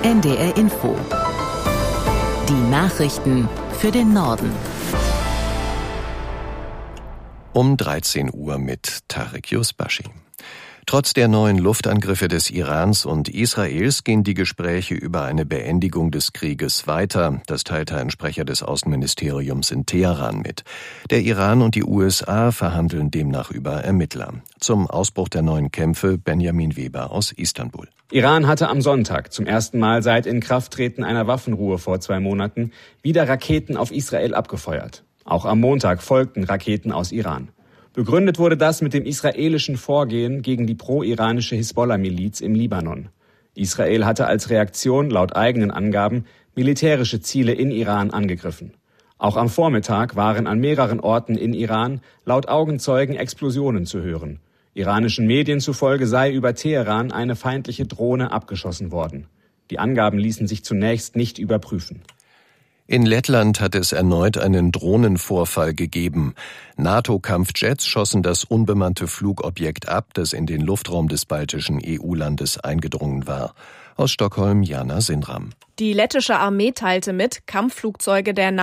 NDR Info. Die Nachrichten für den Norden. Um 13 Uhr mit Tarek Yusbashi. Trotz der neuen Luftangriffe des Irans und Israels gehen die Gespräche über eine Beendigung des Krieges weiter. Das teilte ein Sprecher des Außenministeriums in Teheran mit. Der Iran und die USA verhandeln demnach über Ermittler. Zum Ausbruch der neuen Kämpfe Benjamin Weber aus Istanbul. Iran hatte am Sonntag zum ersten Mal seit Inkrafttreten einer Waffenruhe vor 2 Monaten wieder Raketen auf Israel abgefeuert. Auch am Montag folgten Raketen aus Iran. Begründet wurde das mit dem israelischen Vorgehen gegen die pro-iranische Hisbollah-Miliz im Libanon. Israel hatte als Reaktion laut eigenen Angaben militärische Ziele in Iran angegriffen. Auch am Vormittag waren an mehreren Orten in Iran laut Augenzeugen Explosionen zu hören. Iranischen Medien zufolge sei über Teheran eine feindliche Drohne abgeschossen worden. Die Angaben ließen sich zunächst nicht überprüfen. In Lettland hat es erneut einen Drohnenvorfall gegeben. NATO-Kampfjets schossen das unbemannte Flugobjekt ab, das in den Luftraum des baltischen EU-Landes eingedrungen war. Aus Stockholm Jana Sinram. Die lettische Armee teilte mit, Kampfflugzeuge der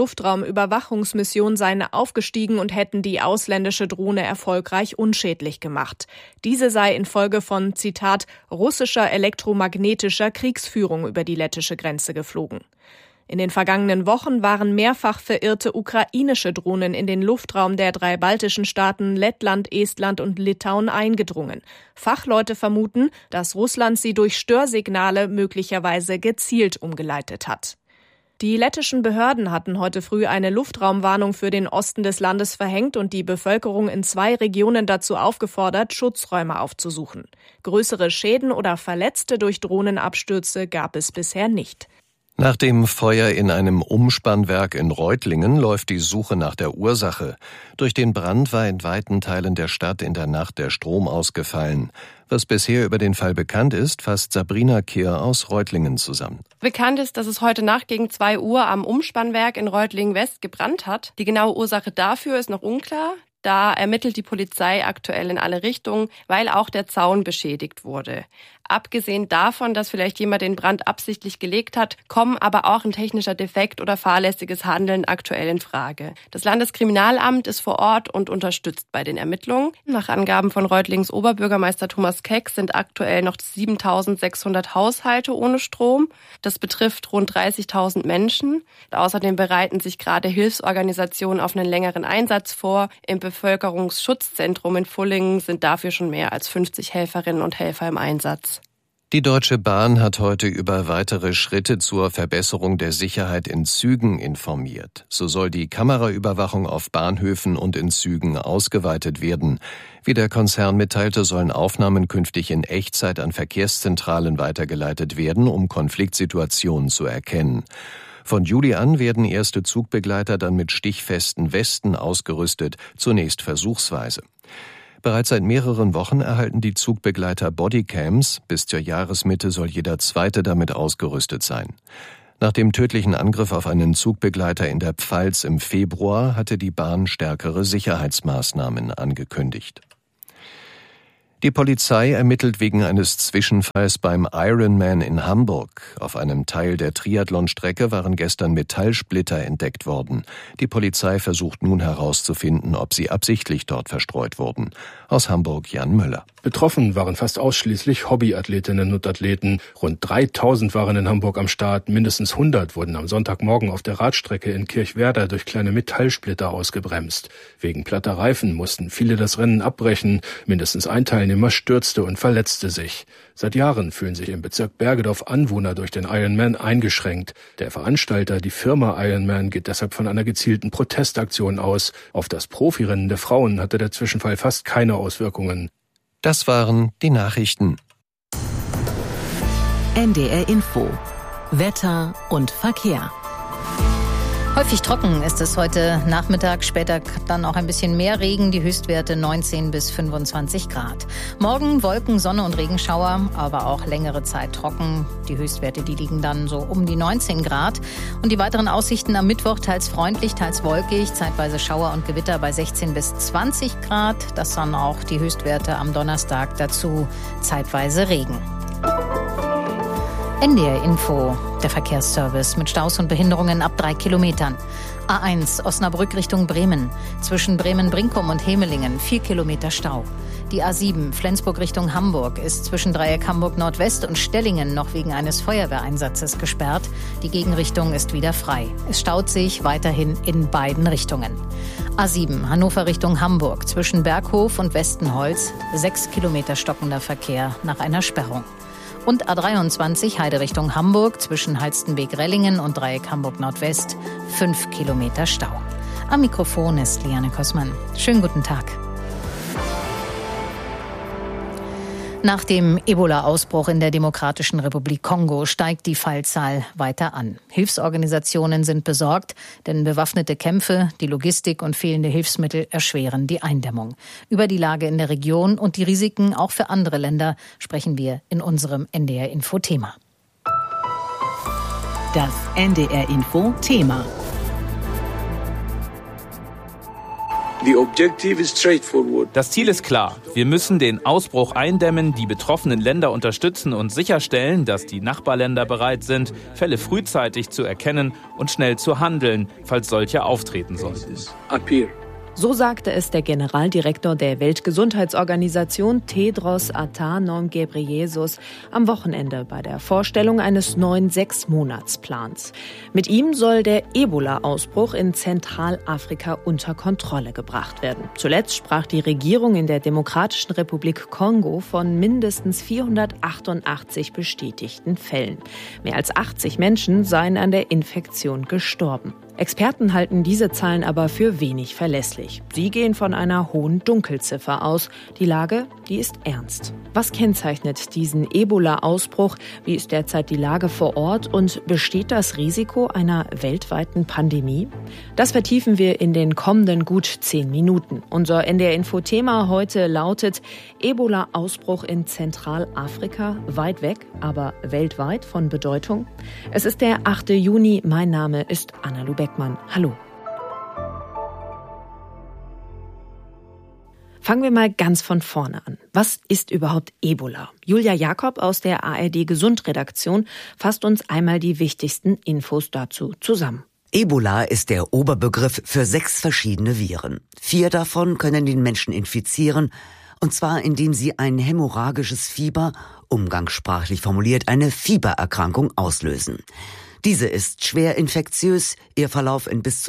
NATO-Luftraumüberwachungsmission seien aufgestiegen und hätten die ausländische Drohne erfolgreich unschädlich gemacht. Diese sei infolge von, Zitat, russischer elektromagnetischer Kriegsführung über die lettische Grenze geflogen. In den vergangenen Wochen waren mehrfach verirrte ukrainische Drohnen in den Luftraum der 3 baltischen Staaten Lettland, Estland und Litauen eingedrungen. Fachleute vermuten, dass Russland sie durch Störsignale möglicherweise gezielt umgeleitet hat. Die lettischen Behörden hatten heute früh eine Luftraumwarnung für den Osten des Landes verhängt und die Bevölkerung in 2 Regionen dazu aufgefordert, Schutzräume aufzusuchen. Größere Schäden oder Verletzte durch Drohnenabstürze gab es bisher nicht. Nach dem Feuer in einem Umspannwerk in Reutlingen läuft die Suche nach der Ursache. Durch den Brand war in weiten Teilen der Stadt in der Nacht der Strom ausgefallen. Was bisher über den Fall bekannt ist, fasst Sabrina Kehr aus Reutlingen zusammen. Bekannt ist, dass es heute Nacht gegen 2 Uhr am Umspannwerk in Reutlingen-West gebrannt hat. Die genaue Ursache dafür ist noch unklar. Da ermittelt die Polizei aktuell in alle Richtungen, weil auch der Zaun beschädigt wurde. Abgesehen davon, dass vielleicht jemand den Brand absichtlich gelegt hat, kommen aber auch ein technischer Defekt oder fahrlässiges Handeln aktuell in Frage. Das Landeskriminalamt ist vor Ort und unterstützt bei den Ermittlungen. Nach Angaben von Reutlings Oberbürgermeister Thomas Keck sind aktuell noch 7.600 Haushalte ohne Strom. Das betrifft rund 30.000 Menschen. Außerdem bereiten sich gerade Hilfsorganisationen auf einen längeren Einsatz vor. Im Bevölkerungsschutzzentrum in Fullingen sind dafür schon mehr als 50 Helferinnen und Helfer im Einsatz. Die Deutsche Bahn hat heute über weitere Schritte zur Verbesserung der Sicherheit in Zügen informiert. So soll die Kameraüberwachung auf Bahnhöfen und in Zügen ausgeweitet werden. Wie der Konzern mitteilte, sollen Aufnahmen künftig in Echtzeit an Verkehrszentralen weitergeleitet werden, um Konfliktsituationen zu erkennen. Von Juli an werden erste Zugbegleiter dann mit stichfesten Westen ausgerüstet, zunächst versuchsweise. Bereits seit mehreren Wochen erhalten die Zugbegleiter Bodycams. Bis zur Jahresmitte soll jeder zweite damit ausgerüstet sein. Nach dem tödlichen Angriff auf einen Zugbegleiter in der Pfalz im Februar hatte die Bahn stärkere Sicherheitsmaßnahmen angekündigt. Die Polizei ermittelt wegen eines Zwischenfalls beim Ironman in Hamburg. Auf einem Teil der Triathlonstrecke waren gestern Metallsplitter entdeckt worden. Die Polizei versucht nun herauszufinden, ob sie absichtlich dort verstreut wurden. Aus Hamburg Jan Möller. Betroffen waren fast ausschließlich Hobbyathletinnen und Athleten. Rund 3.000 waren in Hamburg am Start. Mindestens 100 wurden am Sonntagmorgen auf der Radstrecke in Kirchwerder durch kleine Metallsplitter ausgebremst. Wegen platter Reifen mussten viele das Rennen abbrechen. Mindestens ein Teilnehmer stürzte und verletzte sich. Seit Jahren fühlen sich im Bezirk Bergedorf Anwohner durch den Ironman eingeschränkt. Der Veranstalter, die Firma Ironman, geht deshalb von einer gezielten Protestaktion aus. Auf das Profirennen der Frauen hatte der Zwischenfall fast keine Auswirkungen. Das waren die Nachrichten. NDR Info. Wetter und Verkehr. Häufig trocken ist es heute Nachmittag, später dann auch ein bisschen mehr Regen, die Höchstwerte 19 bis 25 Grad. Morgen Wolken, Sonne und Regenschauer, aber auch längere Zeit trocken. Die Höchstwerte, die liegen dann so um die 19 Grad. Und die weiteren Aussichten am Mittwoch teils freundlich, teils wolkig, zeitweise Schauer und Gewitter bei 16 bis 20 Grad. Das dann auch die Höchstwerte am Donnerstag, dazu zeitweise Regen. NDR Info, der Verkehrsservice mit Staus und Behinderungen ab 3 Kilometern. A1 Osnabrück Richtung Bremen. Zwischen Bremen-Brinkum und Hemelingen 4 Kilometer Stau. Die A7 Flensburg Richtung Hamburg ist zwischen Dreieck Hamburg Nordwest und Stellingen noch wegen eines Feuerwehreinsatzes gesperrt. Die Gegenrichtung ist wieder frei. Es staut sich weiterhin in beiden Richtungen. A7 Hannover Richtung Hamburg zwischen Berghof und Westenholz 6 Kilometer stockender Verkehr nach einer Sperrung. Und A23 Heide Richtung Hamburg zwischen Halstenbek-Rellingen und Dreieck Hamburg Nordwest 5 Kilometer Stau. Am Mikrofon ist Liane Kossmann. Schönen guten Tag. Nach dem Ebola-Ausbruch in der Demokratischen Republik Kongo steigt die Fallzahl weiter an. Hilfsorganisationen sind besorgt, denn bewaffnete Kämpfe, die Logistik und fehlende Hilfsmittel erschweren die Eindämmung. Über die Lage in der Region und die Risiken auch für andere Länder sprechen wir in unserem NDR-Info-Thema. Das NDR-Info-Thema. Das Ziel ist klar. Wir müssen den Ausbruch eindämmen, die betroffenen Länder unterstützen und sicherstellen, dass die Nachbarländer bereit sind, Fälle frühzeitig zu erkennen und schnell zu handeln, falls solche auftreten sollten. So sagte es der Generaldirektor der Weltgesundheitsorganisation Tedros Adhanom Ghebreyesus am Wochenende bei der Vorstellung eines neuen 6-Monats-Plans. Mit ihm soll der Ebola-Ausbruch in Zentralafrika unter Kontrolle gebracht werden. Zuletzt sprach die Regierung in der Demokratischen Republik Kongo von mindestens 488 bestätigten Fällen. Mehr als 80 Menschen seien an der Infektion gestorben. Experten halten diese Zahlen aber für wenig verlässlich. Sie gehen von einer hohen Dunkelziffer aus. Die Lage, die ist ernst. Was kennzeichnet diesen Ebola-Ausbruch? Wie ist derzeit die Lage vor Ort? Und besteht das Risiko einer weltweiten Pandemie? Das vertiefen wir in den kommenden gut 10 Minuten. Unser NDR-Info-Thema heute lautet Ebola-Ausbruch in Zentralafrika. Weit weg, aber weltweit von Bedeutung. Es ist der 8. Juni. Mein Name ist Anna Beckmann. Hallo. Fangen wir mal ganz von vorne an. Was ist überhaupt Ebola? Julia Jakob aus der ARD Gesund-Redaktion fasst uns einmal die wichtigsten Infos dazu zusammen. Ebola ist der Oberbegriff für 6 verschiedene Viren. 4 davon können den Menschen infizieren, und zwar indem sie ein hämorrhagisches Fieber, umgangssprachlich formuliert eine Fiebererkrankung, auslösen. Diese ist schwer infektiös, ihr Verlauf in bis zu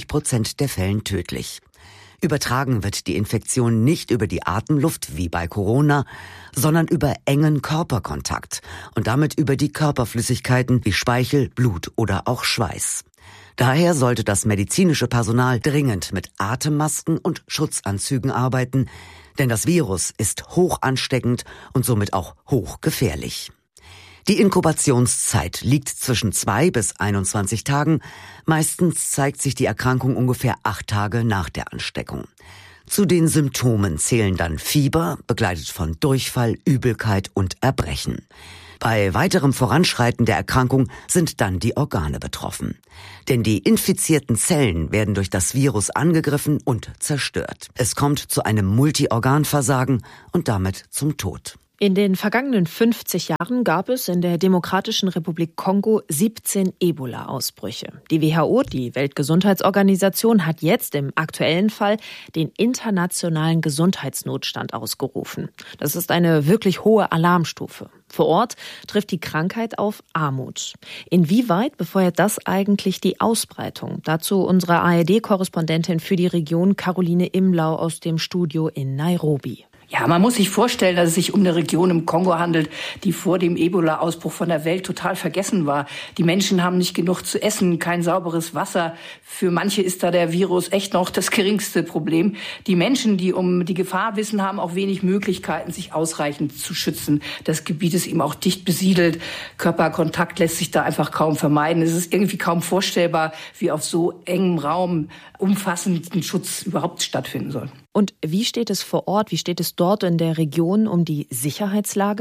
90% der Fällen tödlich. Übertragen wird die Infektion nicht über die Atemluft wie bei Corona, sondern über engen Körperkontakt und damit über die Körperflüssigkeiten wie Speichel, Blut oder auch Schweiß. Daher sollte das medizinische Personal dringend mit Atemmasken und Schutzanzügen arbeiten, denn das Virus ist hoch ansteckend und somit auch hochgefährlich. Die Inkubationszeit liegt zwischen 2 bis 21 Tagen. Meistens zeigt sich die Erkrankung ungefähr 8 Tage nach der Ansteckung. Zu den Symptomen zählen dann Fieber, begleitet von Durchfall, Übelkeit und Erbrechen. Bei weiterem Voranschreiten der Erkrankung sind dann die Organe betroffen. Denn die infizierten Zellen werden durch das Virus angegriffen und zerstört. Es kommt zu einem Multiorganversagen und damit zum Tod. In den vergangenen 50 Jahren gab es in der Demokratischen Republik Kongo 17 Ebola-Ausbrüche. Die WHO, die Weltgesundheitsorganisation, hat jetzt im aktuellen Fall den internationalen Gesundheitsnotstand ausgerufen. Das ist eine wirklich hohe Alarmstufe. Vor Ort trifft die Krankheit auf Armut. Inwieweit befeuert das eigentlich die Ausbreitung? Dazu unsere ARD-Korrespondentin für die Region Caroline Imlau aus dem Studio in Nairobi. Ja, man muss sich vorstellen, dass es sich um eine Region im Kongo handelt, die vor dem Ebola-Ausbruch von der Welt total vergessen war. Die Menschen haben nicht genug zu essen, kein sauberes Wasser. Für manche ist da der Virus echt noch das geringste Problem. Die Menschen, die um die Gefahr wissen, haben auch wenig Möglichkeiten, sich ausreichend zu schützen. Das Gebiet ist eben auch dicht besiedelt. Körperkontakt lässt sich da einfach kaum vermeiden. Es ist irgendwie kaum vorstellbar, wie auf so engem Raum umfassenden Schutz überhaupt stattfinden soll. Und wie steht es vor Ort, wie steht es dort in der Region um die Sicherheitslage?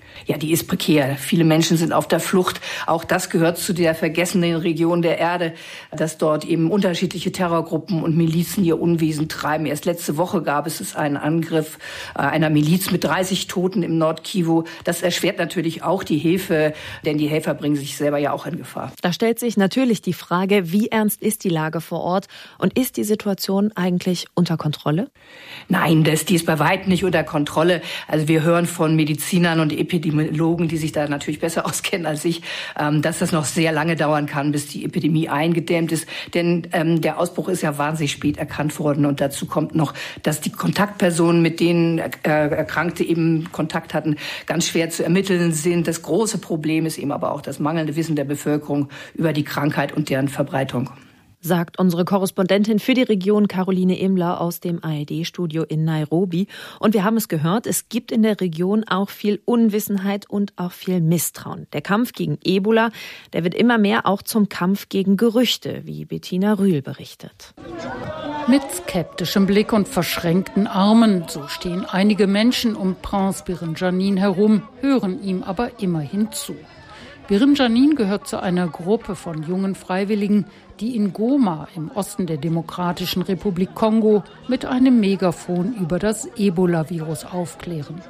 Ja, die ist prekär. Viele Menschen sind auf der Flucht. Auch das gehört zu der vergessenen Region der Erde, dass dort eben unterschiedliche Terrorgruppen und Milizen ihr Unwesen treiben. Erst letzte Woche gab es einen Angriff einer Miliz mit 30 Toten im Nord-Kivu. Das erschwert natürlich auch die Hilfe, denn die Helfer bringen sich selber ja auch in Gefahr. Da stellt sich natürlich die Frage, wie ernst ist die Lage vor Ort und ist die Situation eigentlich unter Kontrolle? Nein, die ist bei weitem nicht unter Kontrolle. Also wir hören von Medizinern und Epidemiologen, die sich da natürlich besser auskennen als ich, dass das noch sehr lange dauern kann, bis die Epidemie eingedämmt ist. Denn der Ausbruch ist ja wahnsinnig spät erkannt worden. Und dazu kommt noch, dass die Kontaktpersonen, mit denen Erkrankte eben Kontakt hatten, ganz schwer zu ermitteln sind. Das große Problem ist eben aber auch das mangelnde Wissen der Bevölkerung über die Krankheit und deren Verbreitung. Sagt unsere Korrespondentin für die Region Caroline Imler aus dem ARD-Studio in Nairobi. Und wir haben es gehört, es gibt in der Region auch viel Unwissenheit und auch viel Misstrauen. Der Kampf gegen Ebola, der wird immer mehr auch zum Kampf gegen Gerüchte, wie Bettina Rühl berichtet. Mit skeptischem Blick und verschränkten Armen, so stehen einige Menschen um Prince Birinjanin herum, hören ihm aber immerhin zu. Birinjanin gehört zu einer Gruppe von jungen Freiwilligen, die in Goma im Osten der Demokratischen Republik Kongo mit einem Megafon über das Ebola-Virus aufklären.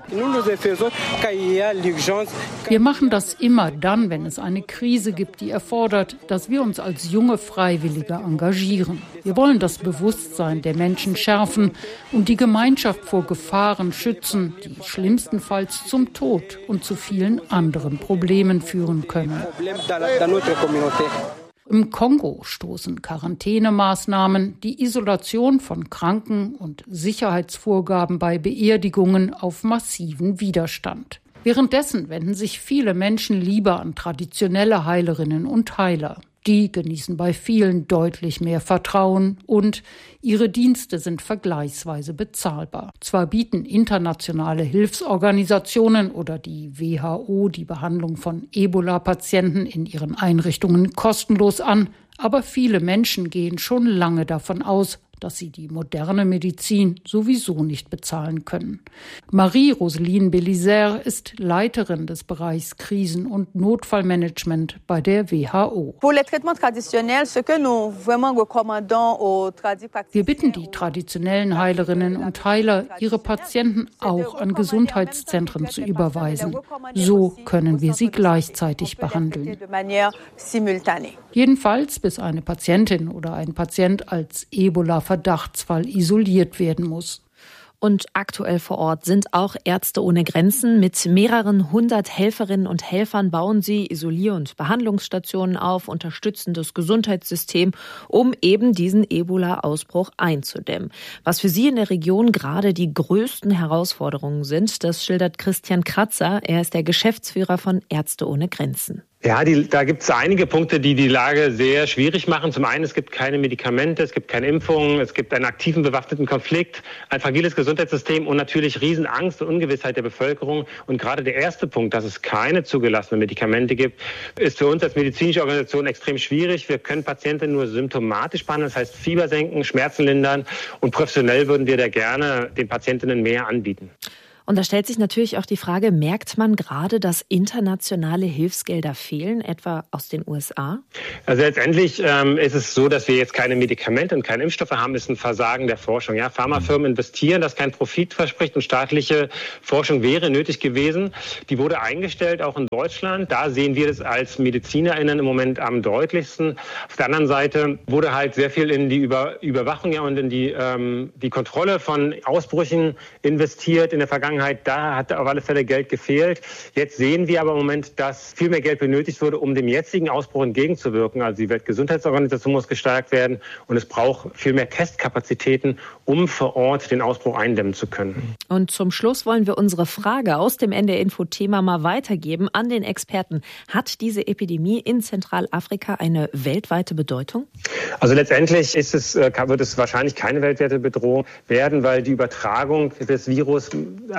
Wir machen das immer dann, wenn es eine Krise gibt, die erfordert, dass wir uns als junge Freiwillige engagieren. Wir wollen das Bewusstsein der Menschen schärfen und die Gemeinschaft vor Gefahren schützen, die schlimmstenfalls zum Tod und zu vielen anderen Problemen führen können. Im Kongo stoßen Quarantänemaßnahmen, die Isolation von Kranken und Sicherheitsvorgaben bei Beerdigungen auf massiven Widerstand. Währenddessen wenden sich viele Menschen lieber an traditionelle Heilerinnen und Heiler. Die genießen bei vielen deutlich mehr Vertrauen und ihre Dienste sind vergleichsweise bezahlbar. Zwar bieten internationale Hilfsorganisationen oder die WHO die Behandlung von Ebola-Patienten in ihren Einrichtungen kostenlos an, aber viele Menschen gehen schon lange davon aus, dass sie die moderne Medizin sowieso nicht bezahlen können. Marie-Roseline Belisaire ist Leiterin des Bereichs Krisen- und Notfallmanagement bei der WHO. Wir bitten die traditionellen Heilerinnen und Heiler, ihre Patienten auch an Gesundheitszentren zu überweisen. So können wir sie gleichzeitig behandeln. Jedenfalls, bis eine Patientin oder ein Patient als Ebola-Verdachtsfall isoliert werden muss. Und aktuell vor Ort sind auch Ärzte ohne Grenzen. Mit mehreren hundert Helferinnen und Helfern bauen sie Isolier- und Behandlungsstationen auf, unterstützen das Gesundheitssystem, um eben diesen Ebola-Ausbruch einzudämmen. Was für sie in der Region gerade die größten Herausforderungen sind, das schildert Christian Kratzer. Er ist der Geschäftsführer von Ärzte ohne Grenzen. Ja, da gibt es einige Punkte, die die Lage sehr schwierig machen. Zum einen, es gibt keine Medikamente, es gibt keine Impfungen, es gibt einen aktiven bewaffneten Konflikt, ein fragiles Gesundheitssystem und natürlich Riesenangst und Ungewissheit der Bevölkerung. Und gerade der erste Punkt, dass es keine zugelassenen Medikamente gibt, ist für uns als medizinische Organisation extrem schwierig. Wir können Patienten nur symptomatisch behandeln, das heißt Fieber senken, Schmerzen lindern und professionell würden wir da gerne den Patientinnen mehr anbieten. Und da stellt sich natürlich auch die Frage, merkt man gerade, dass internationale Hilfsgelder fehlen, etwa aus den USA? Also letztendlich ist es so, dass wir jetzt keine Medikamente und keine Impfstoffe haben, ist ein Versagen der Forschung. Ja, Pharmafirmen investieren, das kein Profit verspricht und staatliche Forschung wäre nötig gewesen. Die wurde eingestellt, auch in Deutschland. Da sehen wir das als MedizinerInnen im Moment am deutlichsten. Auf der anderen Seite wurde halt sehr viel in die Überwachung und in die Kontrolle von Ausbrüchen investiert in der Vergangenheit. Da hat auf alle Fälle Geld gefehlt. Jetzt sehen wir aber im Moment, dass viel mehr Geld benötigt wurde, um dem jetzigen Ausbruch entgegenzuwirken. Also die Weltgesundheitsorganisation muss gestärkt werden und es braucht viel mehr Testkapazitäten, um vor Ort den Ausbruch eindämmen zu können. Und zum Schluss wollen wir unsere Frage aus dem NDR-Info-Thema mal weitergeben an den Experten. Hat diese Epidemie in Zentralafrika eine weltweite Bedeutung? Also letztendlich wird es wahrscheinlich keine weltweite Bedrohung werden, weil die Übertragung des Virus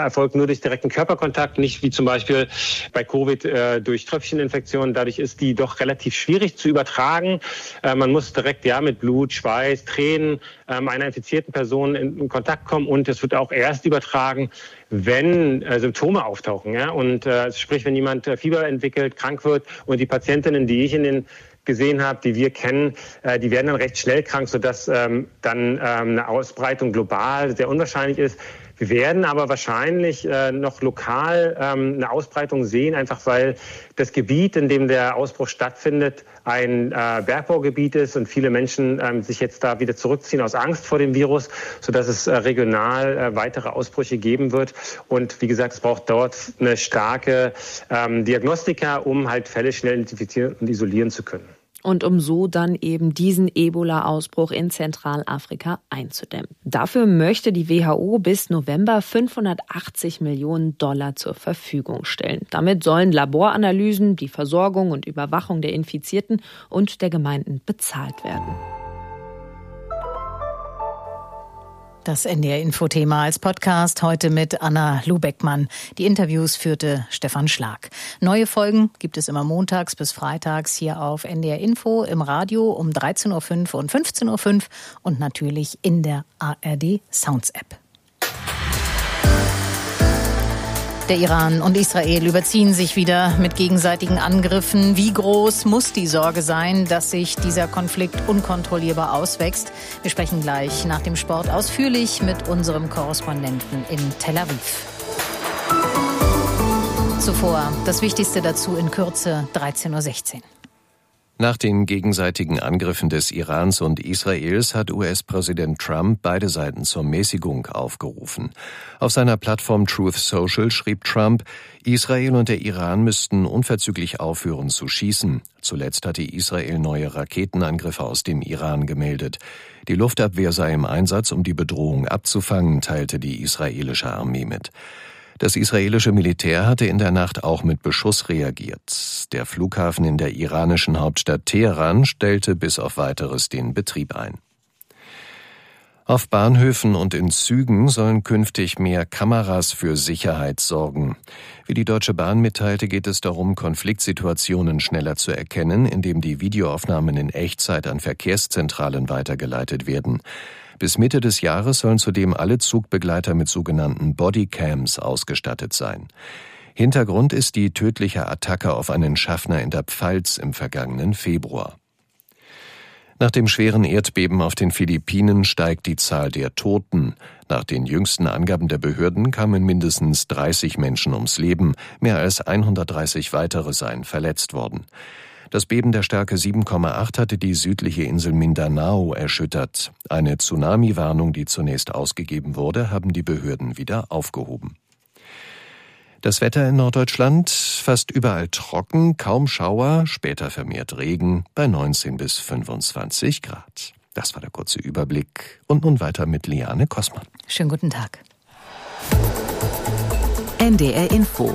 erfolgt nur durch direkten Körperkontakt, nicht wie zum Beispiel bei Covid durch Tröpfcheninfektionen. Dadurch ist die doch relativ schwierig zu übertragen. Man muss direkt mit Blut, Schweiß, Tränen einer infizierten Person in Kontakt kommen und es wird auch erst übertragen, wenn Symptome auftauchen. Ja? Und sprich, wenn jemand Fieber entwickelt, krank wird und die Patientinnen, die ich gesehen habe, die wir kennen, die werden dann recht schnell krank, sodass dann eine Ausbreitung global sehr unwahrscheinlich ist. Wir werden aber wahrscheinlich noch lokal eine Ausbreitung sehen, einfach weil das Gebiet, in dem der Ausbruch stattfindet, ein Bergbaugebiet ist und viele Menschen sich jetzt da wieder zurückziehen aus Angst vor dem Virus, sodass es regional weitere Ausbrüche geben wird. Und wie gesagt, es braucht dort eine starke Diagnostika, um halt Fälle schnell identifizieren und isolieren zu können. Und um so dann eben diesen Ebola-Ausbruch in Zentralafrika einzudämmen. Dafür möchte die WHO bis November 580 Millionen $ zur Verfügung stellen. Damit sollen Laboranalysen, die Versorgung und Überwachung der Infizierten und der Gemeinden bezahlt werden. Das NDR-Info-Thema als Podcast heute mit Anna Lubeckmann. Die Interviews führte Stefan Schlag. Neue Folgen gibt es immer montags bis freitags hier auf NDR-Info im Radio um 13.05 Uhr und 15.05 Uhr und natürlich in der ARD Sounds-App. Der Iran und Israel überziehen sich wieder mit gegenseitigen Angriffen. Wie groß muss die Sorge sein, dass sich dieser Konflikt unkontrollierbar auswächst? Wir sprechen gleich nach dem Sport ausführlich mit unserem Korrespondenten in Tel Aviv. Zuvor das Wichtigste dazu in Kürze, 13.16 Uhr. Nach den gegenseitigen Angriffen des Irans und Israels hat US-Präsident Trump beide Seiten zur Mäßigung aufgerufen. Auf seiner Plattform Truth Social schrieb Trump, Israel und der Iran müssten unverzüglich aufhören zu schießen. Zuletzt hatte Israel neue Raketenangriffe aus dem Iran gemeldet. Die Luftabwehr sei im Einsatz, um die Bedrohung abzufangen, teilte die israelische Armee mit. Das israelische Militär hatte in der Nacht auch mit Beschuss reagiert. Der Flughafen in der iranischen Hauptstadt Teheran stellte bis auf Weiteres den Betrieb ein. Auf Bahnhöfen und in Zügen sollen künftig mehr Kameras für Sicherheit sorgen. Wie die Deutsche Bahn mitteilte, geht es darum, Konfliktsituationen schneller zu erkennen, indem die Videoaufnahmen in Echtzeit an Verkehrszentralen weitergeleitet werden. Bis Mitte des Jahres sollen zudem alle Zugbegleiter mit sogenannten Bodycams ausgestattet sein. Hintergrund ist die tödliche Attacke auf einen Schaffner in der Pfalz im vergangenen Februar. Nach dem schweren Erdbeben auf den Philippinen steigt die Zahl der Toten. Nach den jüngsten Angaben der Behörden kamen mindestens 30 Menschen ums Leben, mehr als 130 weitere seien verletzt worden. Das Beben der Stärke 7,8 hatte die südliche Insel Mindanao erschüttert. Eine Tsunami-Warnung, die zunächst ausgegeben wurde, haben die Behörden wieder aufgehoben. Das Wetter in Norddeutschland fast überall trocken, kaum Schauer, später vermehrt Regen bei 19 bis 25 Grad. Das war der kurze Überblick. Und nun weiter mit Liane Kossmann. Schönen guten Tag. NDR Info.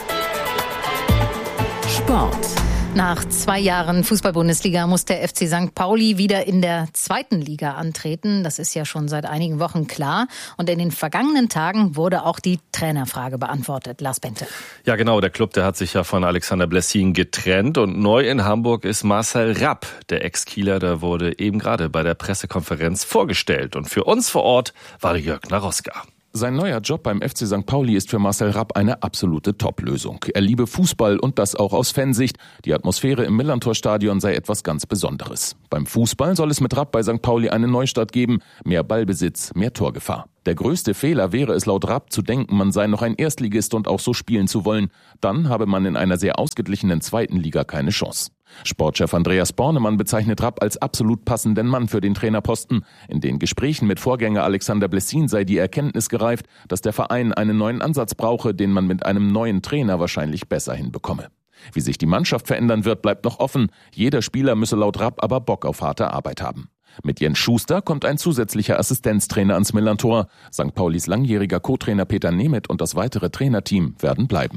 Sport. Nach 2 Jahren Fußball-Bundesliga muss der FC St. Pauli wieder in der 2. Liga antreten. Das ist ja schon seit einigen Wochen klar. Und in den vergangenen Tagen wurde auch die Trainerfrage beantwortet. Lars Bente. Ja genau, der Club, der hat sich ja von Alexander Blessin getrennt. Und neu in Hamburg ist Marcel Rapp. Der Ex-Kieler, der wurde eben gerade bei der Pressekonferenz vorgestellt. Und für uns vor Ort war Jörg Naroska. Sein neuer Job beim FC St. Pauli ist für Marcel Rapp eine absolute Top-Lösung. Er liebe Fußball und das auch aus Fansicht. Die Atmosphäre im Millerntor-Stadion sei etwas ganz Besonderes. Beim Fußball soll es mit Rapp bei St. Pauli einen Neustart geben. Mehr Ballbesitz, mehr Torgefahr. Der größte Fehler wäre es laut Rapp zu denken, man sei noch ein Erstligist und auch so spielen zu wollen. Dann habe man in einer sehr ausgeglichenen 2. Liga keine Chance. Sportchef Andreas Bornemann bezeichnet Rapp als absolut passenden Mann für den Trainerposten. In den Gesprächen mit Vorgänger Alexander Blessin sei die Erkenntnis gereift, dass der Verein einen neuen Ansatz brauche, den man mit einem neuen Trainer wahrscheinlich besser hinbekomme. Wie sich die Mannschaft verändern wird, bleibt noch offen. Jeder Spieler müsse laut Rapp aber Bock auf harte Arbeit haben. Mit Jens Schuster kommt ein zusätzlicher Assistenztrainer ans Millerntor. St. Paulis langjähriger Co-Trainer Peter Nemeth und das weitere Trainerteam werden bleiben.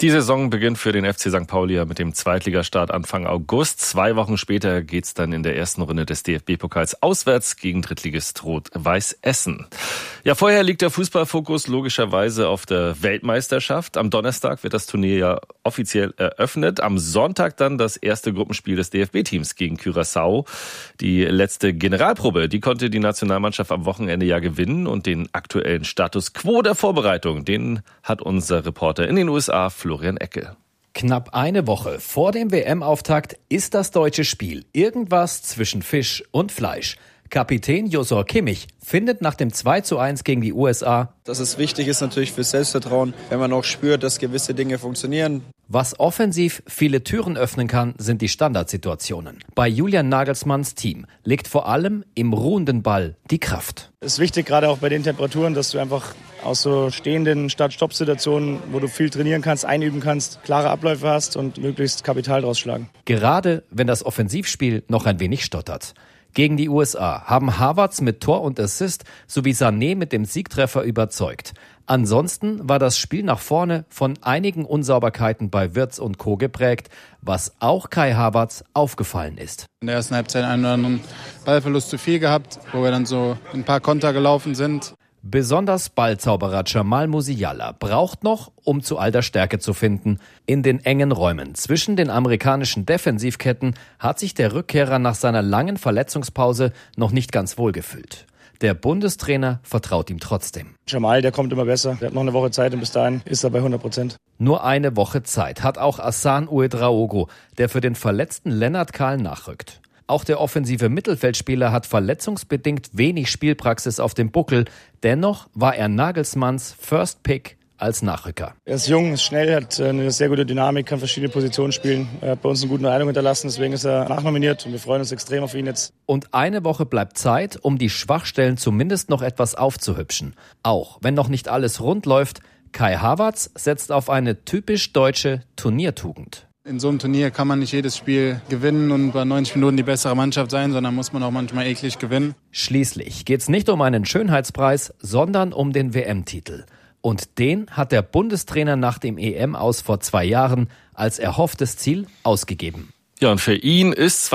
Die Saison beginnt für den FC St. Pauli mit dem Zweitligastart Anfang August. 2 Wochen später geht's dann in der ersten Runde des DFB-Pokals auswärts gegen Drittligist Rot-Weiß Essen. Ja, vorher liegt der Fußballfokus logischerweise auf der Weltmeisterschaft. Am Donnerstag wird das Turnier ja offiziell eröffnet. Am Sonntag dann das erste Gruppenspiel des DFB-Teams gegen Curaçao. Die letzte Generalprobe, die konnte die Nationalmannschaft am Wochenende ja gewinnen. Und den aktuellen Status quo der Vorbereitung, den hat unser Reporter in den USA, Florian Eckel. Knapp eine Woche vor dem WM-Auftakt ist das deutsche Spiel irgendwas zwischen Fisch und Fleisch. Kapitän Josor Kimmich findet nach dem 2:1 gegen die USA, dass es wichtig ist natürlich fürs Selbstvertrauen, wenn man auch spürt, dass gewisse Dinge funktionieren. Was offensiv viele Türen öffnen kann, sind die Standardsituationen. Bei Julian Nagelsmanns Team liegt vor allem im ruhenden Ball die Kraft. Es ist wichtig, gerade auch bei den Temperaturen, dass du einfach aus so stehenden Start-Stopp-Situationen, wo du viel trainieren kannst, einüben kannst, klare Abläufe hast und möglichst Kapital draus schlagen. Gerade wenn das Offensivspiel noch ein wenig stottert. Gegen die USA haben Havertz mit Tor und Assist sowie Sané mit dem Siegtreffer überzeugt. Ansonsten war das Spiel nach vorne von einigen Unsauberkeiten bei Wirtz und Co. geprägt, was auch Kai Havertz aufgefallen ist. In der ersten Halbzeit einen oder anderen Ballverlust zu viel gehabt, wo wir dann so ein paar Konter gelaufen sind. Besonders Ballzauberer Jamal Musiala braucht noch, um zu all der Stärke zu finden. In den engen Räumen zwischen den amerikanischen Defensivketten hat sich der Rückkehrer nach seiner langen Verletzungspause noch nicht ganz wohl gefühlt. Der Bundestrainer vertraut ihm trotzdem. Jamal, der kommt immer besser. Der hat noch eine Woche Zeit und bis dahin ist er bei 100%. Nur eine Woche Zeit hat auch Hassan Ouedraogo, der für den verletzten Lennart Kahl nachrückt. Auch der offensive Mittelfeldspieler hat verletzungsbedingt wenig Spielpraxis auf dem Buckel. Dennoch war er Nagelsmanns First Pick als Nachrücker. Er ist jung, ist schnell, hat eine sehr gute Dynamik, kann verschiedene Positionen spielen. Er hat bei uns einen guten Eindruck hinterlassen, deswegen ist er nachnominiert und wir freuen uns extrem auf ihn jetzt. Und eine Woche bleibt Zeit, um die Schwachstellen zumindest noch etwas aufzuhübschen. Auch wenn noch nicht alles rund läuft, Kai Havertz setzt auf eine typisch deutsche Turniertugend. In so einem Turnier kann man nicht jedes Spiel gewinnen und bei 90 Minuten die bessere Mannschaft sein, sondern muss man auch manchmal eklig gewinnen. Schließlich geht's nicht um einen Schönheitspreis, sondern um den WM-Titel. Und den hat der Bundestrainer nach dem EM-Aus vor 2 Jahren als erhofftes Ziel ausgegeben. Ja, und für ihn ist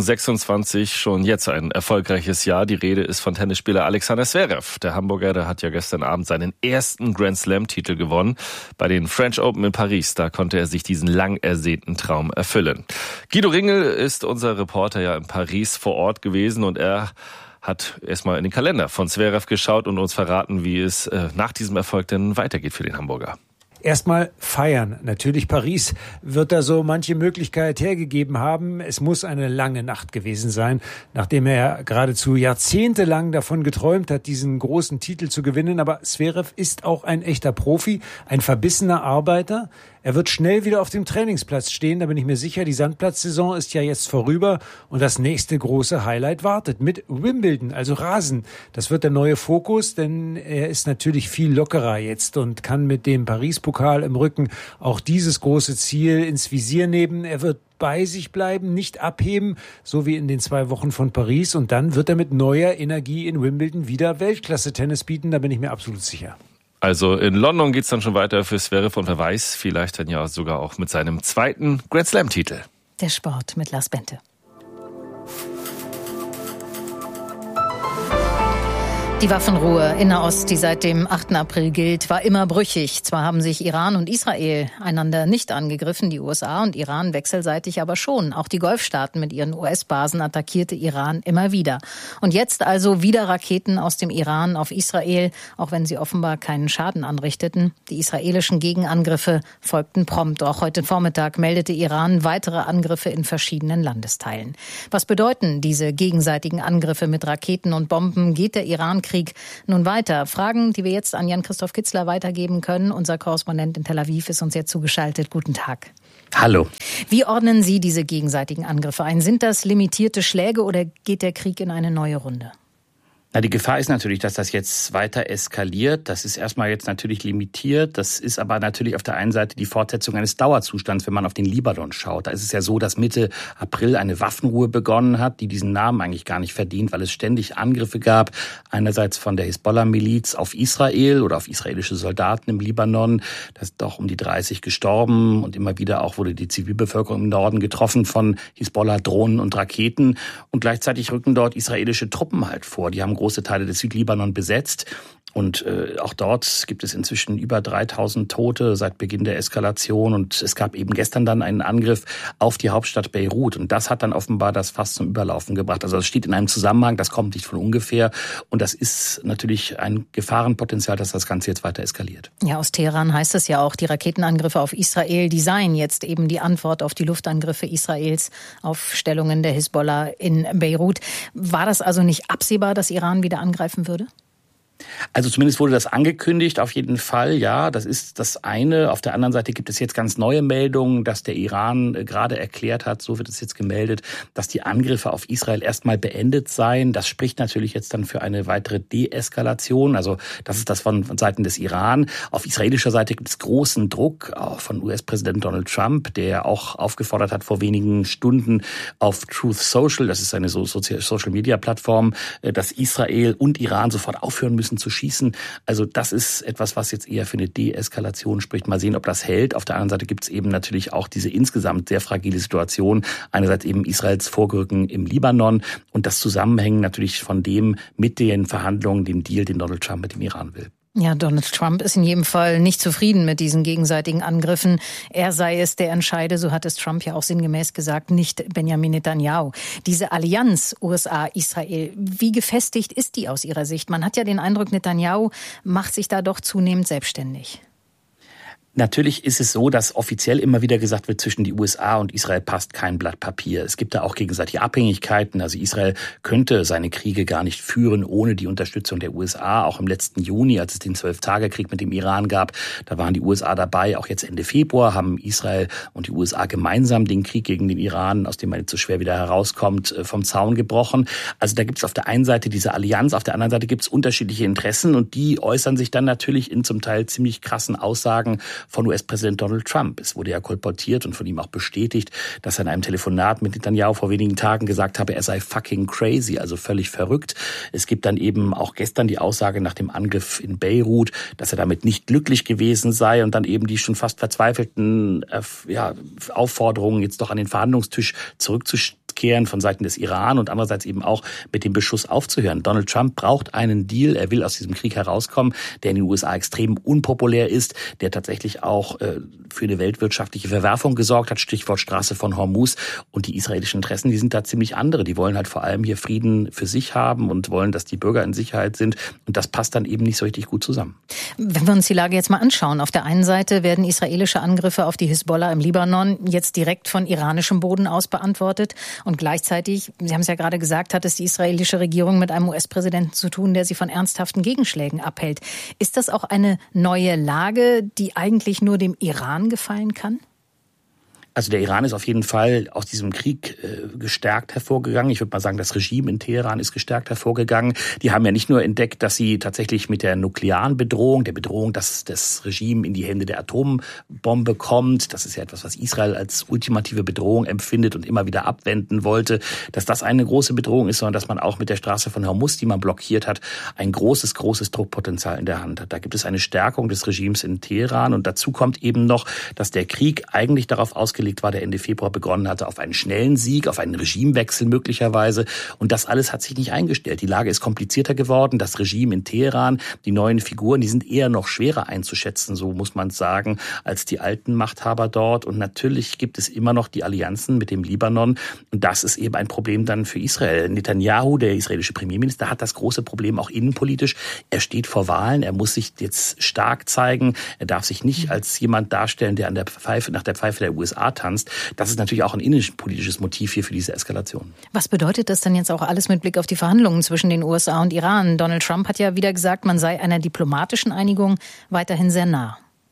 2026 schon jetzt ein erfolgreiches Jahr. Die Rede ist von Tennisspieler Alexander Zverev. Der Hamburger, der hat ja gestern Abend seinen ersten Grand-Slam-Titel gewonnen. Bei den French Open in Paris, da konnte er sich diesen lang ersehnten Traum erfüllen. Guido Ringel ist unser Reporter ja in Paris vor Ort gewesen und er hat erstmal in den Kalender von Zverev geschaut und uns verraten, wie es nach diesem Erfolg denn weitergeht für den Hamburger. Erstmal feiern. Natürlich Paris wird da so manche Möglichkeit hergegeben haben. Es muss eine lange Nacht gewesen sein, nachdem er geradezu jahrzehntelang davon geträumt hat, diesen großen Titel zu gewinnen. Aber Zverev ist auch ein echter Profi, ein verbissener Arbeiter. Er wird schnell wieder auf dem Trainingsplatz stehen, da bin ich mir sicher. Die Sandplatzsaison ist ja jetzt vorüber und das nächste große Highlight wartet mit Wimbledon, also Rasen. Das wird der neue Fokus, denn er ist natürlich viel lockerer jetzt und kann mit dem Paris-Pokal im Rücken auch dieses große Ziel ins Visier nehmen. Er wird bei sich bleiben, nicht abheben, so wie in den 2 Wochen von Paris. Und dann wird er mit neuer Energie in Wimbledon wieder Weltklasse-Tennis bieten, da bin ich mir absolut sicher. Also in London geht's dann schon weiter für Zverev und wer weiß, vielleicht dann ja sogar auch mit seinem zweiten Grand-Slam-Titel. Der Sport mit Lars Bente. Die Waffenruhe in Nahost, die seit dem 8. April gilt, war immer brüchig. Zwar haben sich Iran und Israel einander nicht angegriffen, die USA und Iran wechselseitig aber schon. Auch die Golfstaaten mit ihren US-Basen attackierte Iran immer wieder. Und jetzt also wieder Raketen aus dem Iran auf Israel, auch wenn sie offenbar keinen Schaden anrichteten. Die israelischen Gegenangriffe folgten prompt. Auch heute Vormittag meldete Iran weitere Angriffe in verschiedenen Landesteilen. Was bedeuten diese gegenseitigen Angriffe mit Raketen und Bomben? Geht der Iran-Krieg nun weiter? Fragen, die wir jetzt an Jan-Christoph Kitzler weitergeben können. Unser Korrespondent in Tel Aviv ist uns jetzt zugeschaltet. Guten Tag. Hallo. Wie ordnen Sie diese gegenseitigen Angriffe ein? Sind das limitierte Schläge oder geht der Krieg in eine neue Runde? Na, die Gefahr ist natürlich, dass das jetzt weiter eskaliert. Das ist erstmal jetzt natürlich limitiert. Das ist aber natürlich auf der einen Seite die Fortsetzung eines Dauerzustands, wenn man auf den Libanon schaut. Da ist es ja so, dass Mitte April eine Waffenruhe begonnen hat, die diesen Namen eigentlich gar nicht verdient, weil es ständig Angriffe gab. Einerseits von der Hisbollah-Miliz auf Israel oder auf israelische Soldaten im Libanon. Da sind doch um die 30 gestorben und immer wieder auch wurde die Zivilbevölkerung im Norden getroffen von Hisbollah-Drohnen und Raketen. Und gleichzeitig rücken dort israelische Truppen halt vor. Die haben große Teile des Südlibanon besetzt. Und auch dort gibt es inzwischen über 3000 Tote seit Beginn der Eskalation. Und es gab eben gestern dann einen Angriff auf die Hauptstadt Beirut. Und das hat dann offenbar das Fass zum Überlaufen gebracht. Also das steht in einem Zusammenhang, das kommt nicht von ungefähr. Und das ist natürlich ein Gefahrenpotenzial, dass das Ganze jetzt weiter eskaliert. Ja, aus Teheran heißt es ja auch, die Raketenangriffe auf Israel, die seien jetzt eben die Antwort auf die Luftangriffe Israels auf Stellungen der Hisbollah in Beirut. War das also nicht absehbar, dass Iran wieder angreifen würde? Also zumindest wurde das angekündigt, auf jeden Fall, ja, das ist das eine. Auf der anderen Seite gibt es jetzt ganz neue Meldungen, dass der Iran gerade erklärt hat, so wird es jetzt gemeldet, dass die Angriffe auf Israel erstmal beendet seien. Das spricht natürlich jetzt dann für eine weitere Deeskalation. Also das ist das von Seiten des Iran. Auf israelischer Seite gibt es großen Druck, auch von US-Präsident Donald Trump, der auch aufgefordert hat vor wenigen Stunden auf Truth Social, das ist eine Social-Media-Plattform, dass Israel und Iran sofort aufhören müssen zu schießen. Also das ist etwas, was jetzt eher für eine Deeskalation spricht. Mal sehen, ob das hält. Auf der anderen Seite gibt es eben natürlich auch diese insgesamt sehr fragile Situation. Einerseits eben Israels Vorrücken im Libanon und das Zusammenhängen natürlich von dem mit den Verhandlungen, dem Deal, den Donald Trump mit dem Iran will. Ja, Donald Trump ist in jedem Fall nicht zufrieden mit diesen gegenseitigen Angriffen. Er sei es, der entscheide, so hat es Trump ja auch sinngemäß gesagt, nicht Benjamin Netanyahu. Diese Allianz USA-Israel, wie gefestigt ist die aus Ihrer Sicht? Man hat ja den Eindruck, Netanyahu macht sich da doch zunehmend selbstständig. Natürlich ist es so, dass offiziell immer wieder gesagt wird, zwischen die USA und Israel passt kein Blatt Papier. Es gibt da auch gegenseitige Abhängigkeiten. Also Israel könnte seine Kriege gar nicht führen ohne die Unterstützung der USA. Auch im letzten Juni, als es den 12-Tage-Krieg mit dem Iran gab, da waren die USA dabei. Auch jetzt Ende Februar haben Israel und die USA gemeinsam den Krieg gegen den Iran, aus dem man jetzt so schwer wieder herauskommt, vom Zaun gebrochen. Also da gibt es auf der einen Seite diese Allianz, auf der anderen Seite gibt es unterschiedliche Interessen und die äußern sich dann natürlich in zum Teil ziemlich krassen Aussagen von US-Präsident Donald Trump. Es wurde ja kolportiert und von ihm auch bestätigt, dass er in einem Telefonat mit Netanyahu vor wenigen Tagen gesagt habe, er sei fucking crazy, also völlig verrückt. Es gibt dann eben auch gestern die Aussage nach dem Angriff in Beirut, dass er damit nicht glücklich gewesen sei und dann eben die schon fast verzweifelten Aufforderungen, jetzt doch an den Verhandlungstisch zurückzukehren von Seiten des Iran und andererseits eben auch mit dem Beschuss aufzuhören. Donald Trump braucht einen Deal, er will aus diesem Krieg herauskommen, der in den USA extrem unpopulär ist, der tatsächlich auch für eine weltwirtschaftliche Verwerfung gesorgt hat, Stichwort Straße von Hormuz. Und die israelischen Interessen, die sind da ziemlich andere. Die wollen halt vor allem hier Frieden für sich haben und wollen, dass die Bürger in Sicherheit sind. Und das passt dann eben nicht so richtig gut zusammen. Wenn wir uns die Lage jetzt mal anschauen, auf der einen Seite werden israelische Angriffe auf die Hisbollah im Libanon jetzt direkt von iranischem Boden aus beantwortet. Und gleichzeitig, Sie haben es ja gerade gesagt, hat es die israelische Regierung mit einem US-Präsidenten zu tun, der sie von ernsthaften Gegenschlägen abhält. Ist das auch eine neue Lage, die eigentlich nur dem Iran gefallen kann? Also der Iran ist auf jeden Fall aus diesem Krieg gestärkt hervorgegangen. Ich würde mal sagen, das Regime in Teheran ist gestärkt hervorgegangen. Die haben ja nicht nur entdeckt, dass sie tatsächlich mit der nuklearen Bedrohung, der Bedrohung, dass das Regime in die Hände der Atombombe kommt, das ist ja etwas, was Israel als ultimative Bedrohung empfindet und immer wieder abwenden wollte, dass das eine große Bedrohung ist, sondern dass man auch mit der Straße von Hormuz, die man blockiert hat, ein großes Druckpotenzial in der Hand hat. Da gibt es eine Stärkung des Regimes in Teheran und dazu kommt eben noch, dass der Krieg eigentlich darauf ausgelegt war, der Ende Februar begonnen hatte, auf einen schnellen Sieg, auf einen Regimewechsel möglicherweise. Und das alles hat sich nicht eingestellt. Die Lage ist komplizierter geworden. Das Regime in Teheran, die neuen Figuren, die sind eher noch schwerer einzuschätzen, so muss man sagen, als die alten Machthaber dort. Und natürlich gibt es immer noch die Allianzen mit dem Libanon. Und das ist eben ein Problem dann für Israel. Netanyahu, der israelische Premierminister, hat das große Problem auch innenpolitisch. Er steht vor Wahlen. Er muss sich jetzt stark zeigen. Er darf sich nicht als jemand darstellen, der nach der Pfeife der USA tanzt. Das ist natürlich auch ein innenpolitisches Motiv hier für diese Eskalation. Was bedeutet das denn jetzt auch alles mit Blick auf die Verhandlungen zwischen den USA und Iran? Donald Trump hat ja wieder gesagt, man sei einer diplomatischen Einigung weiterhin sehr nah.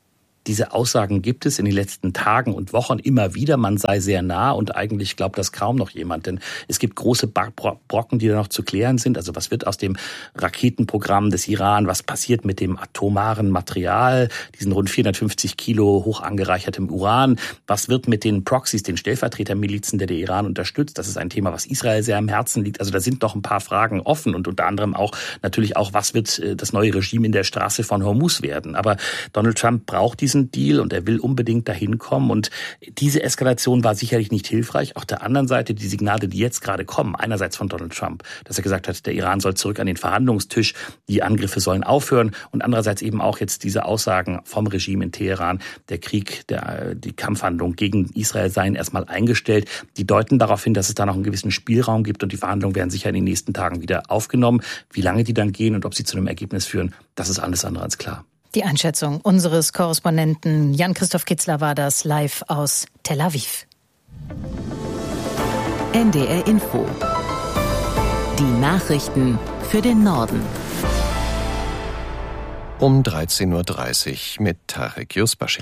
Diese Aussagen gibt es in den letzten Tagen und Wochen immer wieder. Man sei sehr nah und eigentlich glaubt das kaum noch jemand. Denn es gibt große Brocken, die da noch zu klären sind. Also was wird aus dem Raketenprogramm des Iran? Was passiert mit dem atomaren Material? Diesen rund 450 Kilo hoch angereichertem Uran? Was wird mit den Proxys, den Stellvertretermilizen, der Iran unterstützt? Das ist ein Thema, was Israel sehr am Herzen liegt. Also da sind noch ein paar Fragen offen und unter anderem auch natürlich auch, was wird das neue Regime in der Straße von Hormuz werden? Aber Donald Trump braucht diesen Deal und er will unbedingt dahin kommen. Und diese Eskalation war sicherlich nicht hilfreich. Auf der anderen Seite die Signale, die jetzt gerade kommen, einerseits von Donald Trump, dass er gesagt hat, der Iran soll zurück an den Verhandlungstisch, die Angriffe sollen aufhören und andererseits eben auch jetzt diese Aussagen vom Regime in Teheran, der Krieg, die Kampfhandlungen gegen Israel seien erstmal eingestellt. Die deuten darauf hin, dass es da noch einen gewissen Spielraum gibt und die Verhandlungen werden sicher in den nächsten Tagen wieder aufgenommen. Wie lange die dann gehen und ob sie zu einem Ergebnis führen, das ist alles andere als klar. Die Einschätzung unseres Korrespondenten Jan-Christoph Kitzler war das live aus Tel Aviv. NDR Info. Die Nachrichten für den Norden. Um 13.30 Uhr mit Tarek Yusbashi.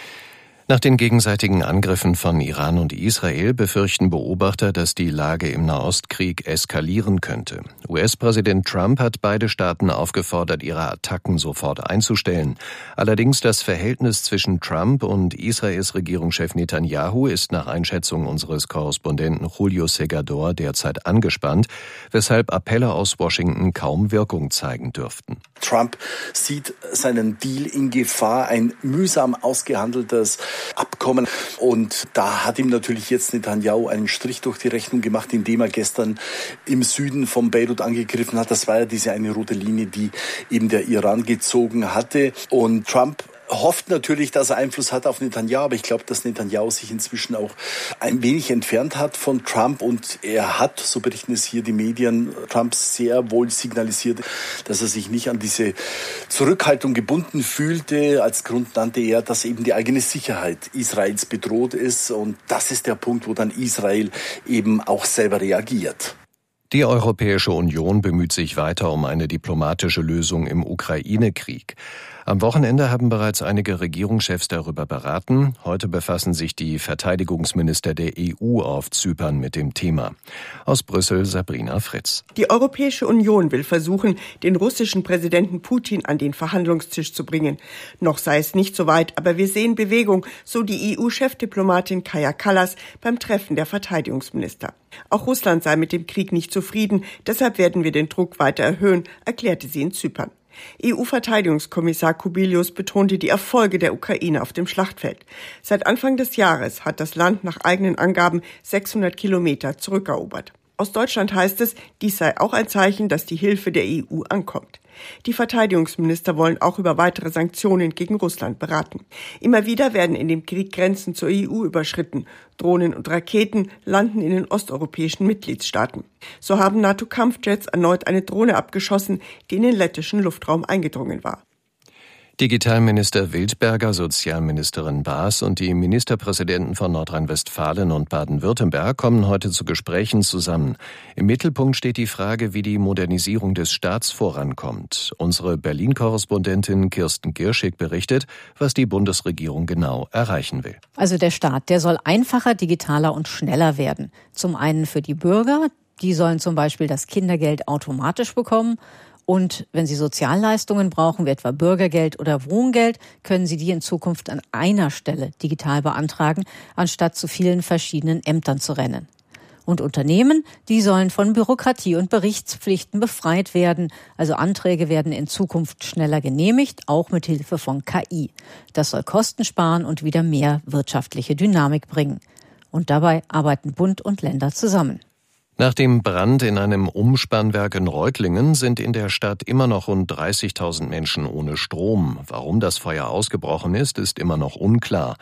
Nach den gegenseitigen Angriffen von Iran und Israel befürchten Beobachter, dass die Lage im Nahostkrieg eskalieren könnte. US-Präsident Trump hat beide Staaten aufgefordert, ihre Attacken sofort einzustellen. Allerdings das Verhältnis zwischen Trump und Israels Regierungschef Netanyahu ist nach Einschätzung unseres Korrespondenten Julio Segador derzeit angespannt, weshalb Appelle aus Washington kaum Wirkung zeigen dürften. Trump sieht seinen Deal in Gefahr, ein mühsam ausgehandeltes Abkommen. Und da hat ihm natürlich jetzt Netanyahu einen Strich durch die Rechnung gemacht, indem er gestern im Süden von Beirut angegriffen hat. Das war ja diese eine rote Linie, die eben der Iran gezogen hatte. Und Trump hofft natürlich, dass er Einfluss hat auf Netanyahu, aber ich glaube, dass Netanyahu sich inzwischen auch ein wenig entfernt hat von Trump und er hat, so berichten es hier die Medien, Trump sehr wohl signalisiert, dass er sich nicht an diese Zurückhaltung gebunden fühlte. Als Grund nannte er, dass eben die eigene Sicherheit Israels bedroht ist und das ist der Punkt, wo dann Israel eben auch selber reagiert. Die Europäische Union bemüht sich weiter um eine diplomatische Lösung im Ukraine-Krieg. Am Wochenende haben bereits einige Regierungschefs darüber beraten. Heute befassen sich die Verteidigungsminister der EU auf Zypern mit dem Thema. Aus Brüssel Sabrina Fritz. Die Europäische Union will versuchen, den russischen Präsidenten Putin an den Verhandlungstisch zu bringen. Noch sei es nicht so weit, aber wir sehen Bewegung, so die EU-Chefdiplomatin Kaja Kallas beim Treffen der Verteidigungsminister. Auch Russland sei mit dem Krieg nicht zufrieden, deshalb werden wir den Druck weiter erhöhen, erklärte sie in Zypern. EU-Verteidigungskommissar Kubilius betonte die Erfolge der Ukraine auf dem Schlachtfeld. Seit Anfang des Jahres hat das Land nach eigenen Angaben 600 Kilometer zurückerobert. Aus Deutschland heißt es, dies sei auch ein Zeichen, dass die Hilfe der EU ankommt. Die Verteidigungsminister wollen auch über weitere Sanktionen gegen Russland beraten. Immer wieder werden in dem Krieg Grenzen zur EU überschritten. Drohnen und Raketen landen in den osteuropäischen Mitgliedstaaten. So haben NATO-Kampfjets erneut eine Drohne abgeschossen, die in den lettischen Luftraum eingedrungen war. Digitalminister Wildberger, Sozialministerin Baas und die Ministerpräsidenten von Nordrhein-Westfalen und Baden-Württemberg kommen heute zu Gesprächen zusammen. Im Mittelpunkt steht die Frage, wie die Modernisierung des Staats vorankommt. Unsere Berlin-Korrespondentin Kirsten Girschig berichtet, was die Bundesregierung genau erreichen will. Also der Staat, der soll einfacher, digitaler und schneller werden. Zum einen für die Bürger, die sollen zum Beispiel das Kindergeld automatisch bekommen. Und wenn Sie Sozialleistungen brauchen, wie etwa Bürgergeld oder Wohngeld, können Sie die in Zukunft an einer Stelle digital beantragen, anstatt zu vielen verschiedenen Ämtern zu rennen. Und Unternehmen, die sollen von Bürokratie und Berichtspflichten befreit werden. Also Anträge werden in Zukunft schneller genehmigt, auch mit Hilfe von KI. Das soll Kosten sparen und wieder mehr wirtschaftliche Dynamik bringen. Und dabei arbeiten Bund und Länder zusammen. Nach dem Brand in einem Umspannwerk in Reutlingen sind in der Stadt immer noch rund 30.000 Menschen ohne Strom. Warum das Feuer ausgebrochen ist, ist immer noch unklar.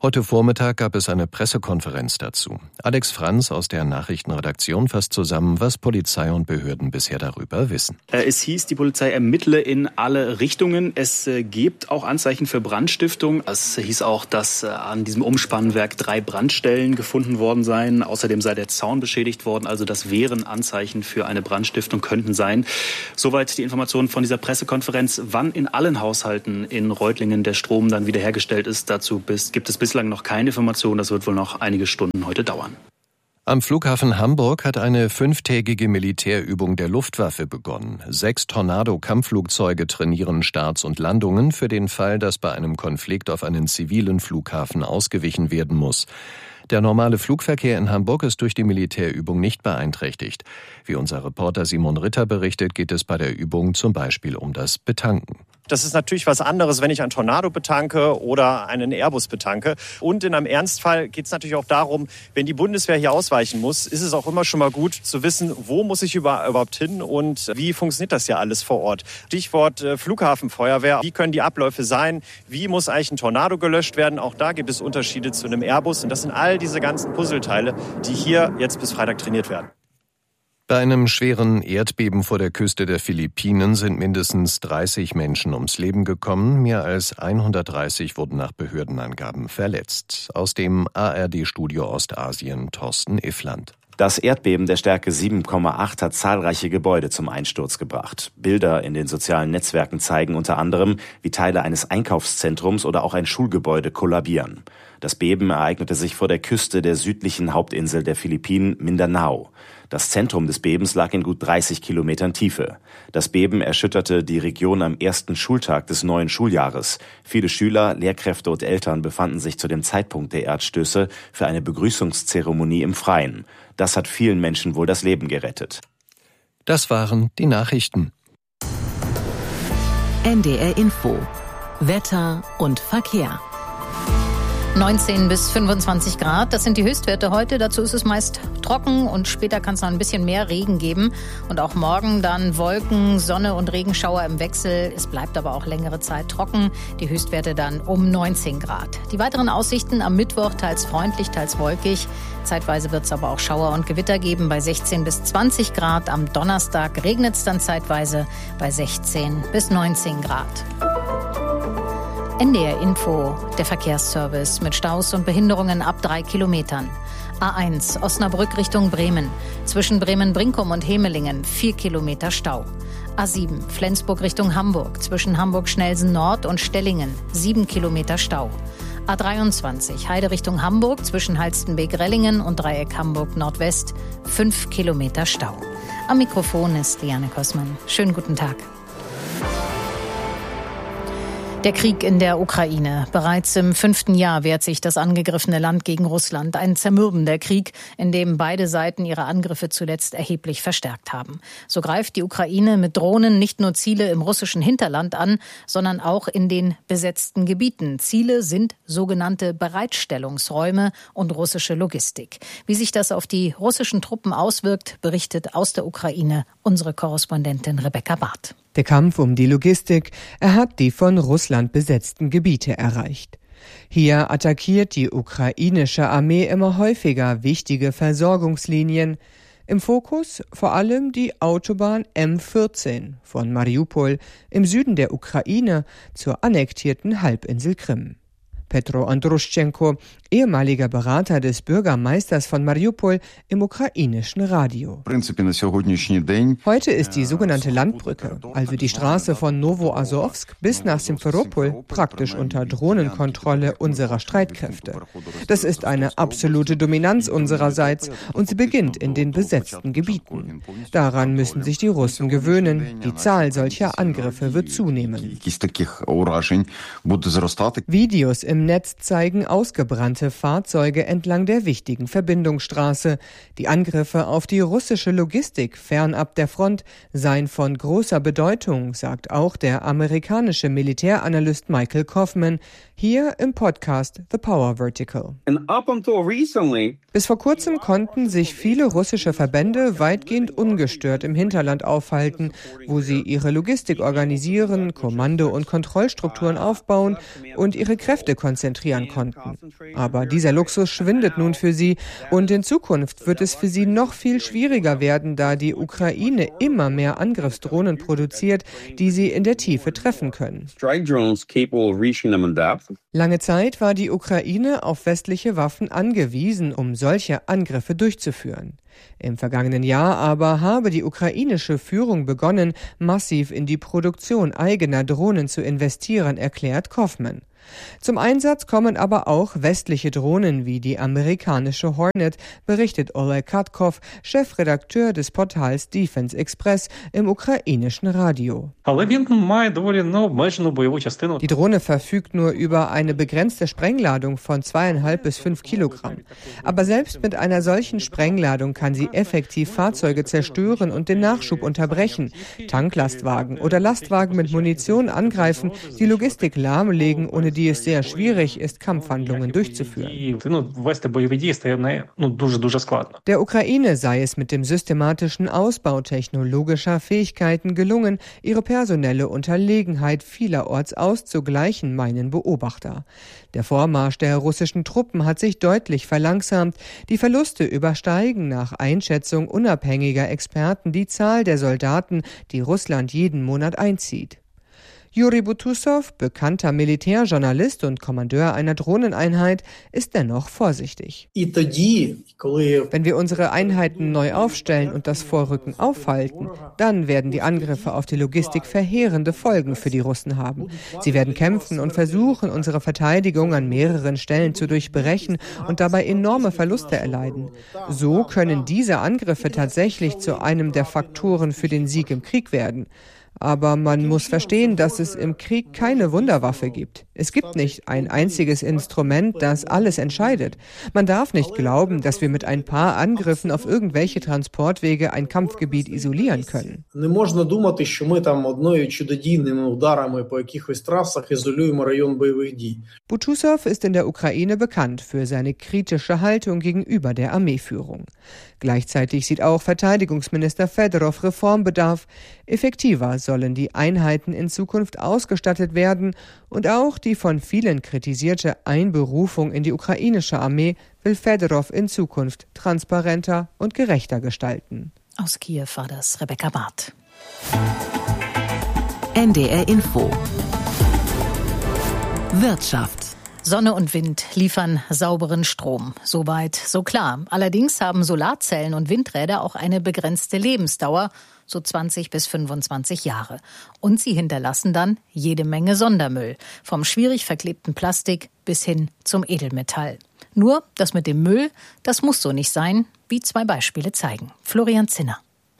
Heute Vormittag gab es eine Pressekonferenz dazu. Alex Franz aus der Nachrichtenredaktion fasst zusammen, was Polizei und Behörden bisher darüber wissen. Es hieß, die Polizei ermittle in alle Richtungen. Es gibt auch Anzeichen für Brandstiftung. Es hieß auch, dass an diesem Umspannwerk 3 Brandstellen gefunden worden seien. Außerdem sei der Zaun beschädigt worden. Also das wären Anzeichen für eine Brandstiftung, könnten sein. Soweit die Informationen von dieser Pressekonferenz. Wann in allen Haushalten in Reutlingen der Strom dann wiederhergestellt ist, dazu gibt es bislang noch keine Information. Das wird wohl noch einige Stunden heute dauern. Am Flughafen Hamburg hat eine 5-tägige Militärübung der Luftwaffe begonnen. 6 Tornado-Kampfflugzeuge trainieren Starts und Landungen für den Fall, dass bei einem Konflikt auf einen zivilen Flughafen ausgewichen werden muss. Der normale Flugverkehr in Hamburg ist durch die Militärübung nicht beeinträchtigt. Wie unser Reporter Simon Ritter berichtet, geht es bei der Übung zum Beispiel um das Betanken. Das ist natürlich was anderes, wenn ich einen Tornado betanke oder einen Airbus betanke. Und in einem Ernstfall geht es natürlich auch darum, wenn die Bundeswehr hier ausweichen muss, ist es auch immer schon mal gut zu wissen, wo muss ich überhaupt hin und wie funktioniert das ja alles vor Ort. Stichwort Flughafenfeuerwehr. Wie können die Abläufe sein? Wie muss eigentlich ein Tornado gelöscht werden? Auch da gibt es Unterschiede zu einem Airbus. Und das sind all diese ganzen Puzzleteile, die hier jetzt bis Freitag trainiert werden. Bei einem schweren Erdbeben vor der Küste der Philippinen sind mindestens 30 Menschen ums Leben gekommen. Mehr als 130 wurden nach Behördenangaben verletzt. Aus dem ARD-Studio Ostasien, Thorsten Iffland. Das Erdbeben der Stärke 7,8 hat zahlreiche Gebäude zum Einsturz gebracht. Bilder in den sozialen Netzwerken zeigen unter anderem, wie Teile eines Einkaufszentrums oder auch ein Schulgebäude kollabieren. Das Beben ereignete sich vor der Küste der südlichen Hauptinsel der Philippinen, Mindanao. Das Zentrum des Bebens lag in gut 30 Kilometern Tiefe. Das Beben erschütterte die Region am ersten Schultag des neuen Schuljahres. Viele Schüler, Lehrkräfte und Eltern befanden sich zu dem Zeitpunkt der Erdstöße für eine Begrüßungszeremonie im Freien. Das hat vielen Menschen wohl das Leben gerettet. Das waren die Nachrichten. NDR Info. Wetter und Verkehr. 19 bis 25 Grad, das sind die Höchstwerte heute. Dazu ist es meist trocken und später kann es noch ein bisschen mehr Regen geben. Und auch morgen dann Wolken, Sonne und Regenschauer im Wechsel. Es bleibt aber auch längere Zeit trocken. Die Höchstwerte dann um 19 Grad. Die weiteren Aussichten am Mittwoch teils freundlich, teils wolkig. Zeitweise wird es aber auch Schauer und Gewitter geben bei 16 bis 20 Grad. Am Donnerstag regnet es dann zeitweise bei 16 bis 19 Grad. NDR Info, der Verkehrsservice mit Staus und Behinderungen ab 3 Kilometern. A1 Osnabrück Richtung Bremen. Zwischen Bremen-Brinkum und Hemelingen 4 Kilometer Stau. A7 Flensburg Richtung Hamburg. Zwischen Hamburg-Schnelsen Nord und Stellingen 7 Kilometer Stau. A23 Heide Richtung Hamburg. Zwischen Halstenbek-Rellingen und Dreieck Hamburg Nordwest 5 Kilometer Stau. Am Mikrofon ist Liane Kossmann. Schönen guten Tag. Der Krieg in der Ukraine. Bereits im 5. Jahr wehrt sich das angegriffene Land gegen Russland. Ein zermürbender Krieg, in dem beide Seiten ihre Angriffe zuletzt erheblich verstärkt haben. So greift die Ukraine mit Drohnen nicht nur Ziele im russischen Hinterland an, sondern auch in den besetzten Gebieten. Ziele sind sogenannte Bereitstellungsräume und russische Logistik. Wie sich das auf die russischen Truppen auswirkt, berichtet aus der Ukraine unsere Korrespondentin Rebecca Barth. Der Kampf um die Logistik, er hat die von Russland besetzten Gebiete erreicht. Hier attackiert die ukrainische Armee immer häufiger wichtige Versorgungslinien. Im Fokus vor allem die Autobahn M14 von Mariupol im Süden der Ukraine zur annektierten Halbinsel Krim. Petro Andruschenko, ehemaliger Berater des Bürgermeisters von Mariupol im ukrainischen Radio. Heute ist die sogenannte Landbrücke, also die Straße von Novoazowsk bis nach Simferopol, praktisch unter Drohnenkontrolle unserer Streitkräfte. Das ist eine absolute Dominanz unsererseits und sie beginnt in den besetzten Gebieten. Daran müssen sich die Russen gewöhnen. Die Zahl solcher Angriffe wird zunehmen. Videos im Netz zeigen ausgebrannte Fahrzeuge entlang der wichtigen Verbindungsstraße. Die Angriffe auf die russische Logistik fernab der Front seien von großer Bedeutung, sagt auch der amerikanische Militäranalyst Michael Kaufman hier im Podcast The Power Vertical. Bis vor kurzem konnten sich viele russische Verbände weitgehend ungestört im Hinterland aufhalten, wo sie ihre Logistik organisieren, Kommando- und Kontrollstrukturen aufbauen und ihre Kräfte konzentrieren konzentrieren konnten. Aber dieser Luxus schwindet nun für sie und in Zukunft wird es für sie noch viel schwieriger werden, da die Ukraine immer mehr Angriffsdrohnen produziert, die sie in der Tiefe treffen können. Lange Zeit war die Ukraine auf westliche Waffen angewiesen, um solche Angriffe durchzuführen. Im vergangenen Jahr aber habe die ukrainische Führung begonnen, massiv in die Produktion eigener Drohnen zu investieren, erklärt Kaufman. Zum Einsatz kommen aber auch westliche Drohnen wie die amerikanische Hornet, berichtet Oleg Katkov, Chefredakteur des Portals Defense Express im ukrainischen Radio. Die Drohne verfügt nur über eine begrenzte Sprengladung von 2,5 bis 5 Kilogramm. Aber selbst mit einer solchen Sprengladung kann sie effektiv Fahrzeuge zerstören und den Nachschub unterbrechen, Tanklastwagen oder Lastwagen mit Munition angreifen, die Logistik lahmlegen, ohne die es sehr schwierig ist, Kampfhandlungen durchzuführen. Der Ukraine sei es mit dem systematischen Ausbau technologischer Fähigkeiten gelungen, ihre personelle Unterlegenheit vielerorts auszugleichen, meinen Beobachter. Der Vormarsch der russischen Truppen hat sich deutlich verlangsamt. Die Verluste übersteigen nach Einschätzung unabhängiger Experten die Zahl der Soldaten, die Russland jeden Monat einzieht. Juri Butussow, bekannter Militärjournalist und Kommandeur einer Drohneneinheit, ist dennoch vorsichtig. Wenn wir unsere Einheiten neu aufstellen und das Vorrücken aufhalten, dann werden die Angriffe auf die Logistik verheerende Folgen für die Russen haben. Sie werden kämpfen und versuchen, unsere Verteidigung an mehreren Stellen zu durchbrechen und dabei enorme Verluste erleiden. So können diese Angriffe tatsächlich zu einem der Faktoren für den Sieg im Krieg werden. Aber man muss verstehen, dass es im Krieg keine Wunderwaffe gibt. Es gibt nicht ein einziges Instrument, das alles entscheidet. Man darf nicht glauben, dass wir mit ein paar Angriffen auf irgendwelche Transportwege ein Kampfgebiet isolieren können. Butussow ist in der Ukraine bekannt für seine kritische Haltung gegenüber der Armeeführung. Gleichzeitig sieht auch Verteidigungsminister Fedorov Reformbedarf. Effektiver sollen die Einheiten in Zukunft ausgestattet werden und auch die von vielen kritisierte Einberufung in die ukrainische Armee will Fedorov in Zukunft transparenter und gerechter gestalten. Aus Kiew war das Rebecca Barth. NDR Info. Wirtschaft. Sonne und Wind liefern sauberen Strom. Soweit, so klar. Allerdings haben Solarzellen und Windräder auch eine begrenzte Lebensdauer, so 20 bis 25 Jahre. Und sie hinterlassen dann jede Menge Sondermüll, vom schwierig verklebten Plastik bis hin zum Edelmetall. Nur, das mit dem Müll, das muss so nicht sein, wie 2 Beispiele zeigen. Florian Zinner.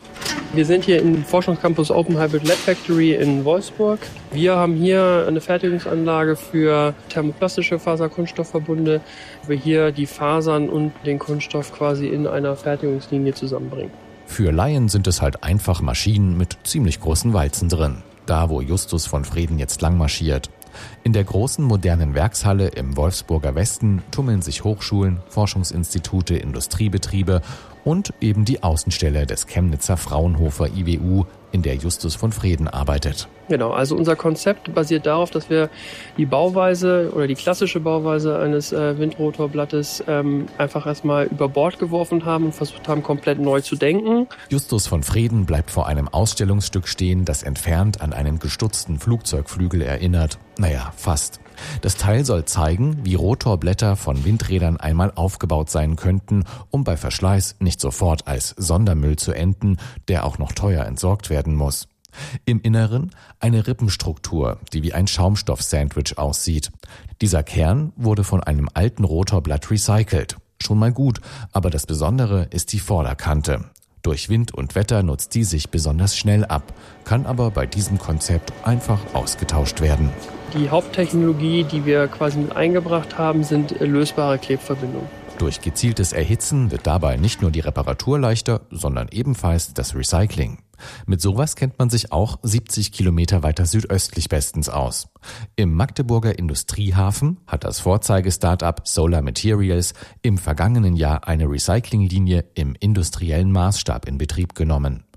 Wir sind hier im Forschungscampus Open Hybrid Lab Factory in Wolfsburg. Wir haben hier eine Fertigungsanlage für thermoplastische Faser-Kunststoffverbunde, wo wir hier die Fasern und den Kunststoff quasi in einer Fertigungslinie zusammenbringen. Für Laien sind es halt einfach Maschinen mit ziemlich großen Walzen drin. Da, wo Justus von Freden jetzt lang marschiert. In der großen modernen Werkshalle im Wolfsburger Westen tummeln sich Hochschulen, Forschungsinstitute, Industriebetriebe und eben die Außenstelle des Chemnitzer Fraunhofer IWU, in der Justus von Freden arbeitet. Genau, also unser Konzept basiert darauf, dass wir die Bauweise oder die klassische Bauweise eines Windrotorblattes einfach erstmal über Bord geworfen haben und versucht haben, komplett neu zu denken. Justus von Freden bleibt vor einem Ausstellungsstück stehen, das entfernt an einen gestutzten Flugzeugflügel erinnert. Naja, fast. Das Teil soll zeigen, wie Rotorblätter von Windrädern einmal aufgebaut sein könnten, um bei Verschleiß nicht sofort als Sondermüll zu enden, der auch noch teuer entsorgt werden muss. Im Inneren eine Rippenstruktur, die wie ein Schaumstoff-Sandwich aussieht. Dieser Kern wurde von einem alten Rotorblatt recycelt. Schon mal gut, aber das Besondere ist die Vorderkante. Durch Wind und Wetter nutzt die sich besonders schnell ab, kann aber bei diesem Konzept einfach ausgetauscht werden. Die Haupttechnologie, die wir quasi mit eingebracht haben, sind lösbare Klebverbindungen. Durch gezieltes Erhitzen wird dabei nicht nur die Reparatur leichter, sondern ebenfalls das Recycling. Mit sowas kennt man sich auch 70 Kilometer weiter südöstlich bestens aus. Im Magdeburger Industriehafen hat das Vorzeige-Startup Solar Materials im vergangenen Jahr eine Recyclinglinie im industriellen Maßstab in Betrieb genommen.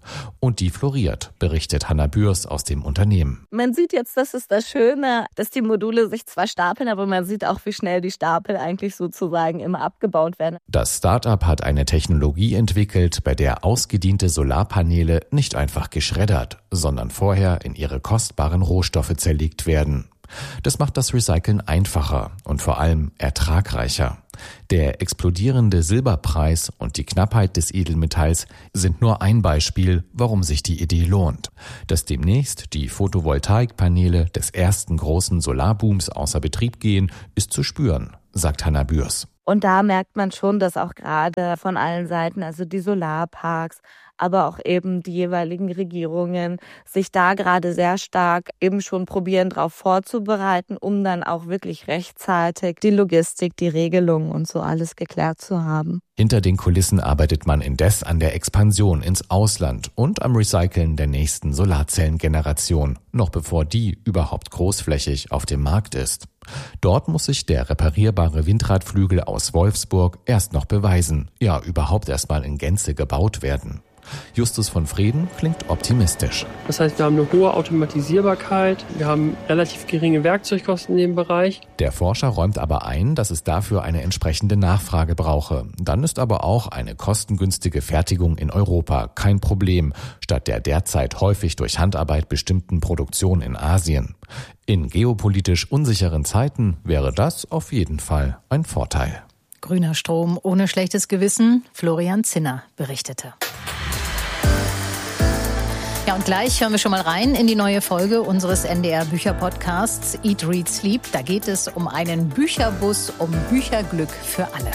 Und die floriert, berichtet Hanna Bührs aus dem Unternehmen. Man sieht jetzt, das ist das Schöne, dass die Module sich zwar stapeln, aber man sieht auch, wie schnell die Stapel eigentlich sozusagen immer abgebaut werden. Das Start-up hat eine Technologie entwickelt, bei der ausgediente Solarpaneele nicht einfach geschreddert, sondern vorher in ihre kostbaren Rohstoffe zerlegt werden. Das macht das Recyceln einfacher und vor allem ertragreicher. Der explodierende Silberpreis und die Knappheit des Edelmetalls sind nur ein Beispiel, warum sich die Idee lohnt. Dass demnächst die Photovoltaikpaneele des ersten großen Solarbooms außer Betrieb gehen, ist zu spüren, sagt Hanna Bührs. Und da merkt man schon, dass auch gerade von allen Seiten, also die Solarparks, aber auch eben die jeweiligen Regierungen, sich da gerade sehr stark eben schon probieren, darauf vorzubereiten, um dann auch wirklich rechtzeitig die Logistik, die Regelungen und so alles geklärt zu haben. Hinter den Kulissen arbeitet man indes an der Expansion ins Ausland und am Recyceln der nächsten Solarzellengeneration, noch bevor die überhaupt großflächig auf dem Markt ist. Dort muss sich der reparierbare Windradflügel aus Wolfsburg erst noch beweisen, ja überhaupt erstmal in Gänze gebaut werden. Justus von Freden klingt optimistisch. Das heißt, wir haben eine hohe Automatisierbarkeit, wir haben relativ geringe Werkzeugkosten in dem Bereich. Der Forscher räumt aber ein, dass es dafür eine entsprechende Nachfrage brauche. Dann ist aber auch eine kostengünstige Fertigung in Europa kein Problem, statt der derzeit häufig durch Handarbeit bestimmten Produktion in Asien. In geopolitisch unsicheren Zeiten wäre das auf jeden Fall ein Vorteil. Grüner Strom ohne schlechtes Gewissen, Florian Zinner berichtete. Ja, und gleich hören wir schon mal rein in die neue Folge unseres NDR-Bücher-Podcasts Eat, Read, Sleep. Da geht es um einen Bücherbus, um Bücherglück für alle.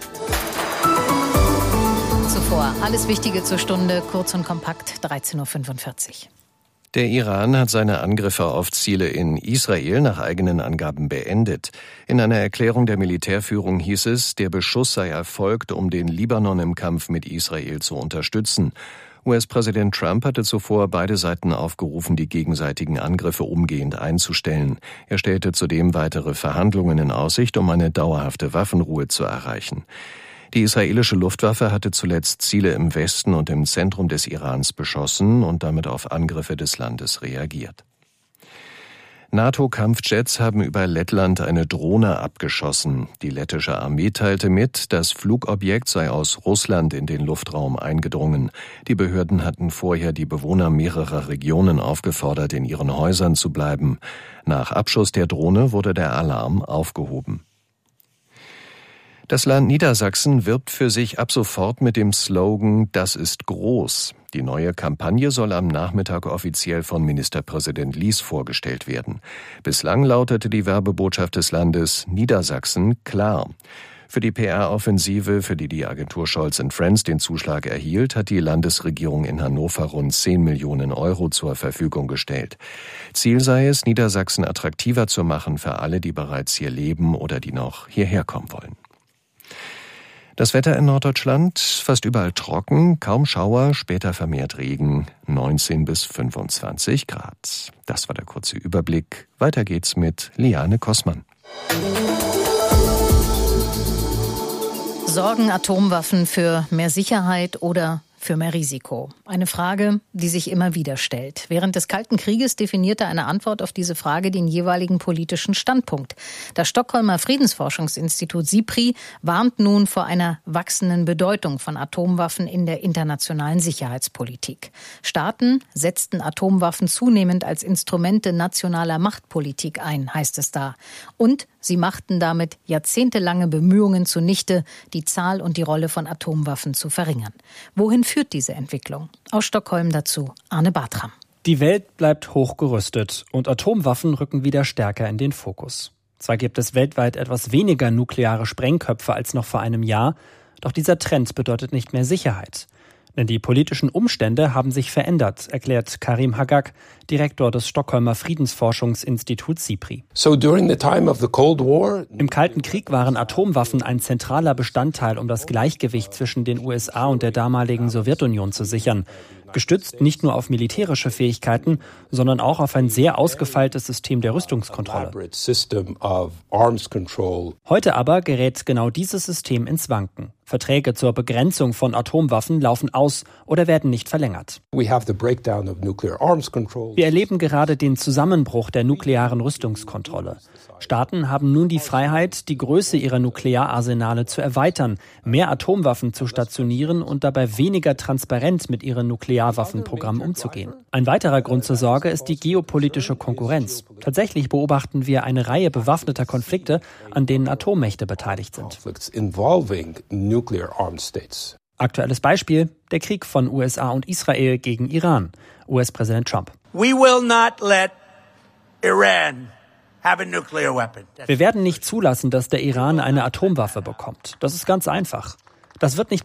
Zuvor alles Wichtige zur Stunde, kurz und kompakt, 13.45 Uhr. Der Iran hat seine Angriffe auf Ziele in Israel nach eigenen Angaben beendet. In einer Erklärung der Militärführung hieß es, der Beschuss sei erfolgt, um den Libanon im Kampf mit Israel zu unterstützen. US-Präsident Trump hatte zuvor beide Seiten aufgerufen, die gegenseitigen Angriffe umgehend einzustellen. Er stellte zudem weitere Verhandlungen in Aussicht, um eine dauerhafte Waffenruhe zu erreichen. Die israelische Luftwaffe hatte zuletzt Ziele im Westen und im Zentrum des Irans beschossen und damit auf Angriffe des Landes reagiert. NATO-Kampfjets haben über Lettland eine Drohne abgeschossen. Die lettische Armee teilte mit, das Flugobjekt sei aus Russland in den Luftraum eingedrungen. Die Behörden hatten vorher die Bewohner mehrerer Regionen aufgefordert, in ihren Häusern zu bleiben. Nach Abschuss der Drohne wurde der Alarm aufgehoben. Das Land Niedersachsen wirbt für sich ab sofort mit dem Slogan »Das ist groß«. Die neue Kampagne soll am Nachmittag offiziell von Ministerpräsident Lies vorgestellt werden. Bislang lautete die Werbebotschaft des Landes »Niedersachsen klar«. Für die PR-Offensive, für die die Agentur Scholz & Friends den Zuschlag erhielt, hat die Landesregierung in Hannover rund 10 Millionen Euro zur Verfügung gestellt. Ziel sei es, Niedersachsen attraktiver zu machen für alle, die bereits hier leben oder die noch hierher kommen wollen. Das Wetter in Norddeutschland, fast überall trocken, kaum Schauer, später vermehrt Regen, 19 bis 25 Grad. Das war der kurze Überblick. Weiter geht's mit Liane Kossmann. Sorgen Atomwaffen für mehr Sicherheit oder für mehr Risiko? Eine Frage, die sich immer wieder stellt. Während des Kalten Krieges definierte eine Antwort auf diese Frage den jeweiligen politischen Standpunkt. Das Stockholmer Friedensforschungsinstitut SIPRI warnt nun vor einer wachsenden Bedeutung von Atomwaffen in der internationalen Sicherheitspolitik. Staaten setzten Atomwaffen zunehmend als Instrumente nationaler Machtpolitik ein, heißt es da. Und sie machten damit jahrzehntelange Bemühungen zunichte, die Zahl und die Rolle von Atomwaffen zu verringern. Wohin führt diese Entwicklung? Aus Stockholm dazu Arne Bartram. Die Welt bleibt hochgerüstet und Atomwaffen rücken wieder stärker in den Fokus. Zwar gibt es weltweit etwas weniger nukleare Sprengköpfe als noch vor einem Jahr, doch dieser Trend bedeutet nicht mehr Sicherheit. Denn die politischen Umstände haben sich verändert, erklärt Karim Hagag, Direktor des Stockholmer Friedensforschungsinstituts SIPRI. Im Kalten Krieg waren Atomwaffen ein zentraler Bestandteil, um das Gleichgewicht zwischen den USA und der damaligen Sowjetunion zu sichern. Gestützt nicht nur auf militärische Fähigkeiten, sondern auch auf ein sehr ausgefeiltes System der Rüstungskontrolle. Heute aber gerät genau dieses System ins Wanken. Verträge zur Begrenzung von Atomwaffen laufen aus oder werden nicht verlängert. Wir erleben gerade den Zusammenbruch der nuklearen Rüstungskontrolle. Staaten haben nun die Freiheit, die Größe ihrer Nukleararsenale zu erweitern, mehr Atomwaffen zu stationieren und dabei weniger transparent mit ihren Nuklearwaffenprogrammen umzugehen. Ein weiterer Grund zur Sorge ist die geopolitische Konkurrenz. Tatsächlich beobachten wir eine Reihe bewaffneter Konflikte, an denen Atommächte beteiligt sind. Aktuelles Beispiel: der Krieg von USA und Israel gegen Iran. US-Präsident Trump. We will not let Iran have a nuclear weapon. Wir werden nicht zulassen, dass der Iran eine Atomwaffe bekommt. Das ist ganz einfach. Das wird nicht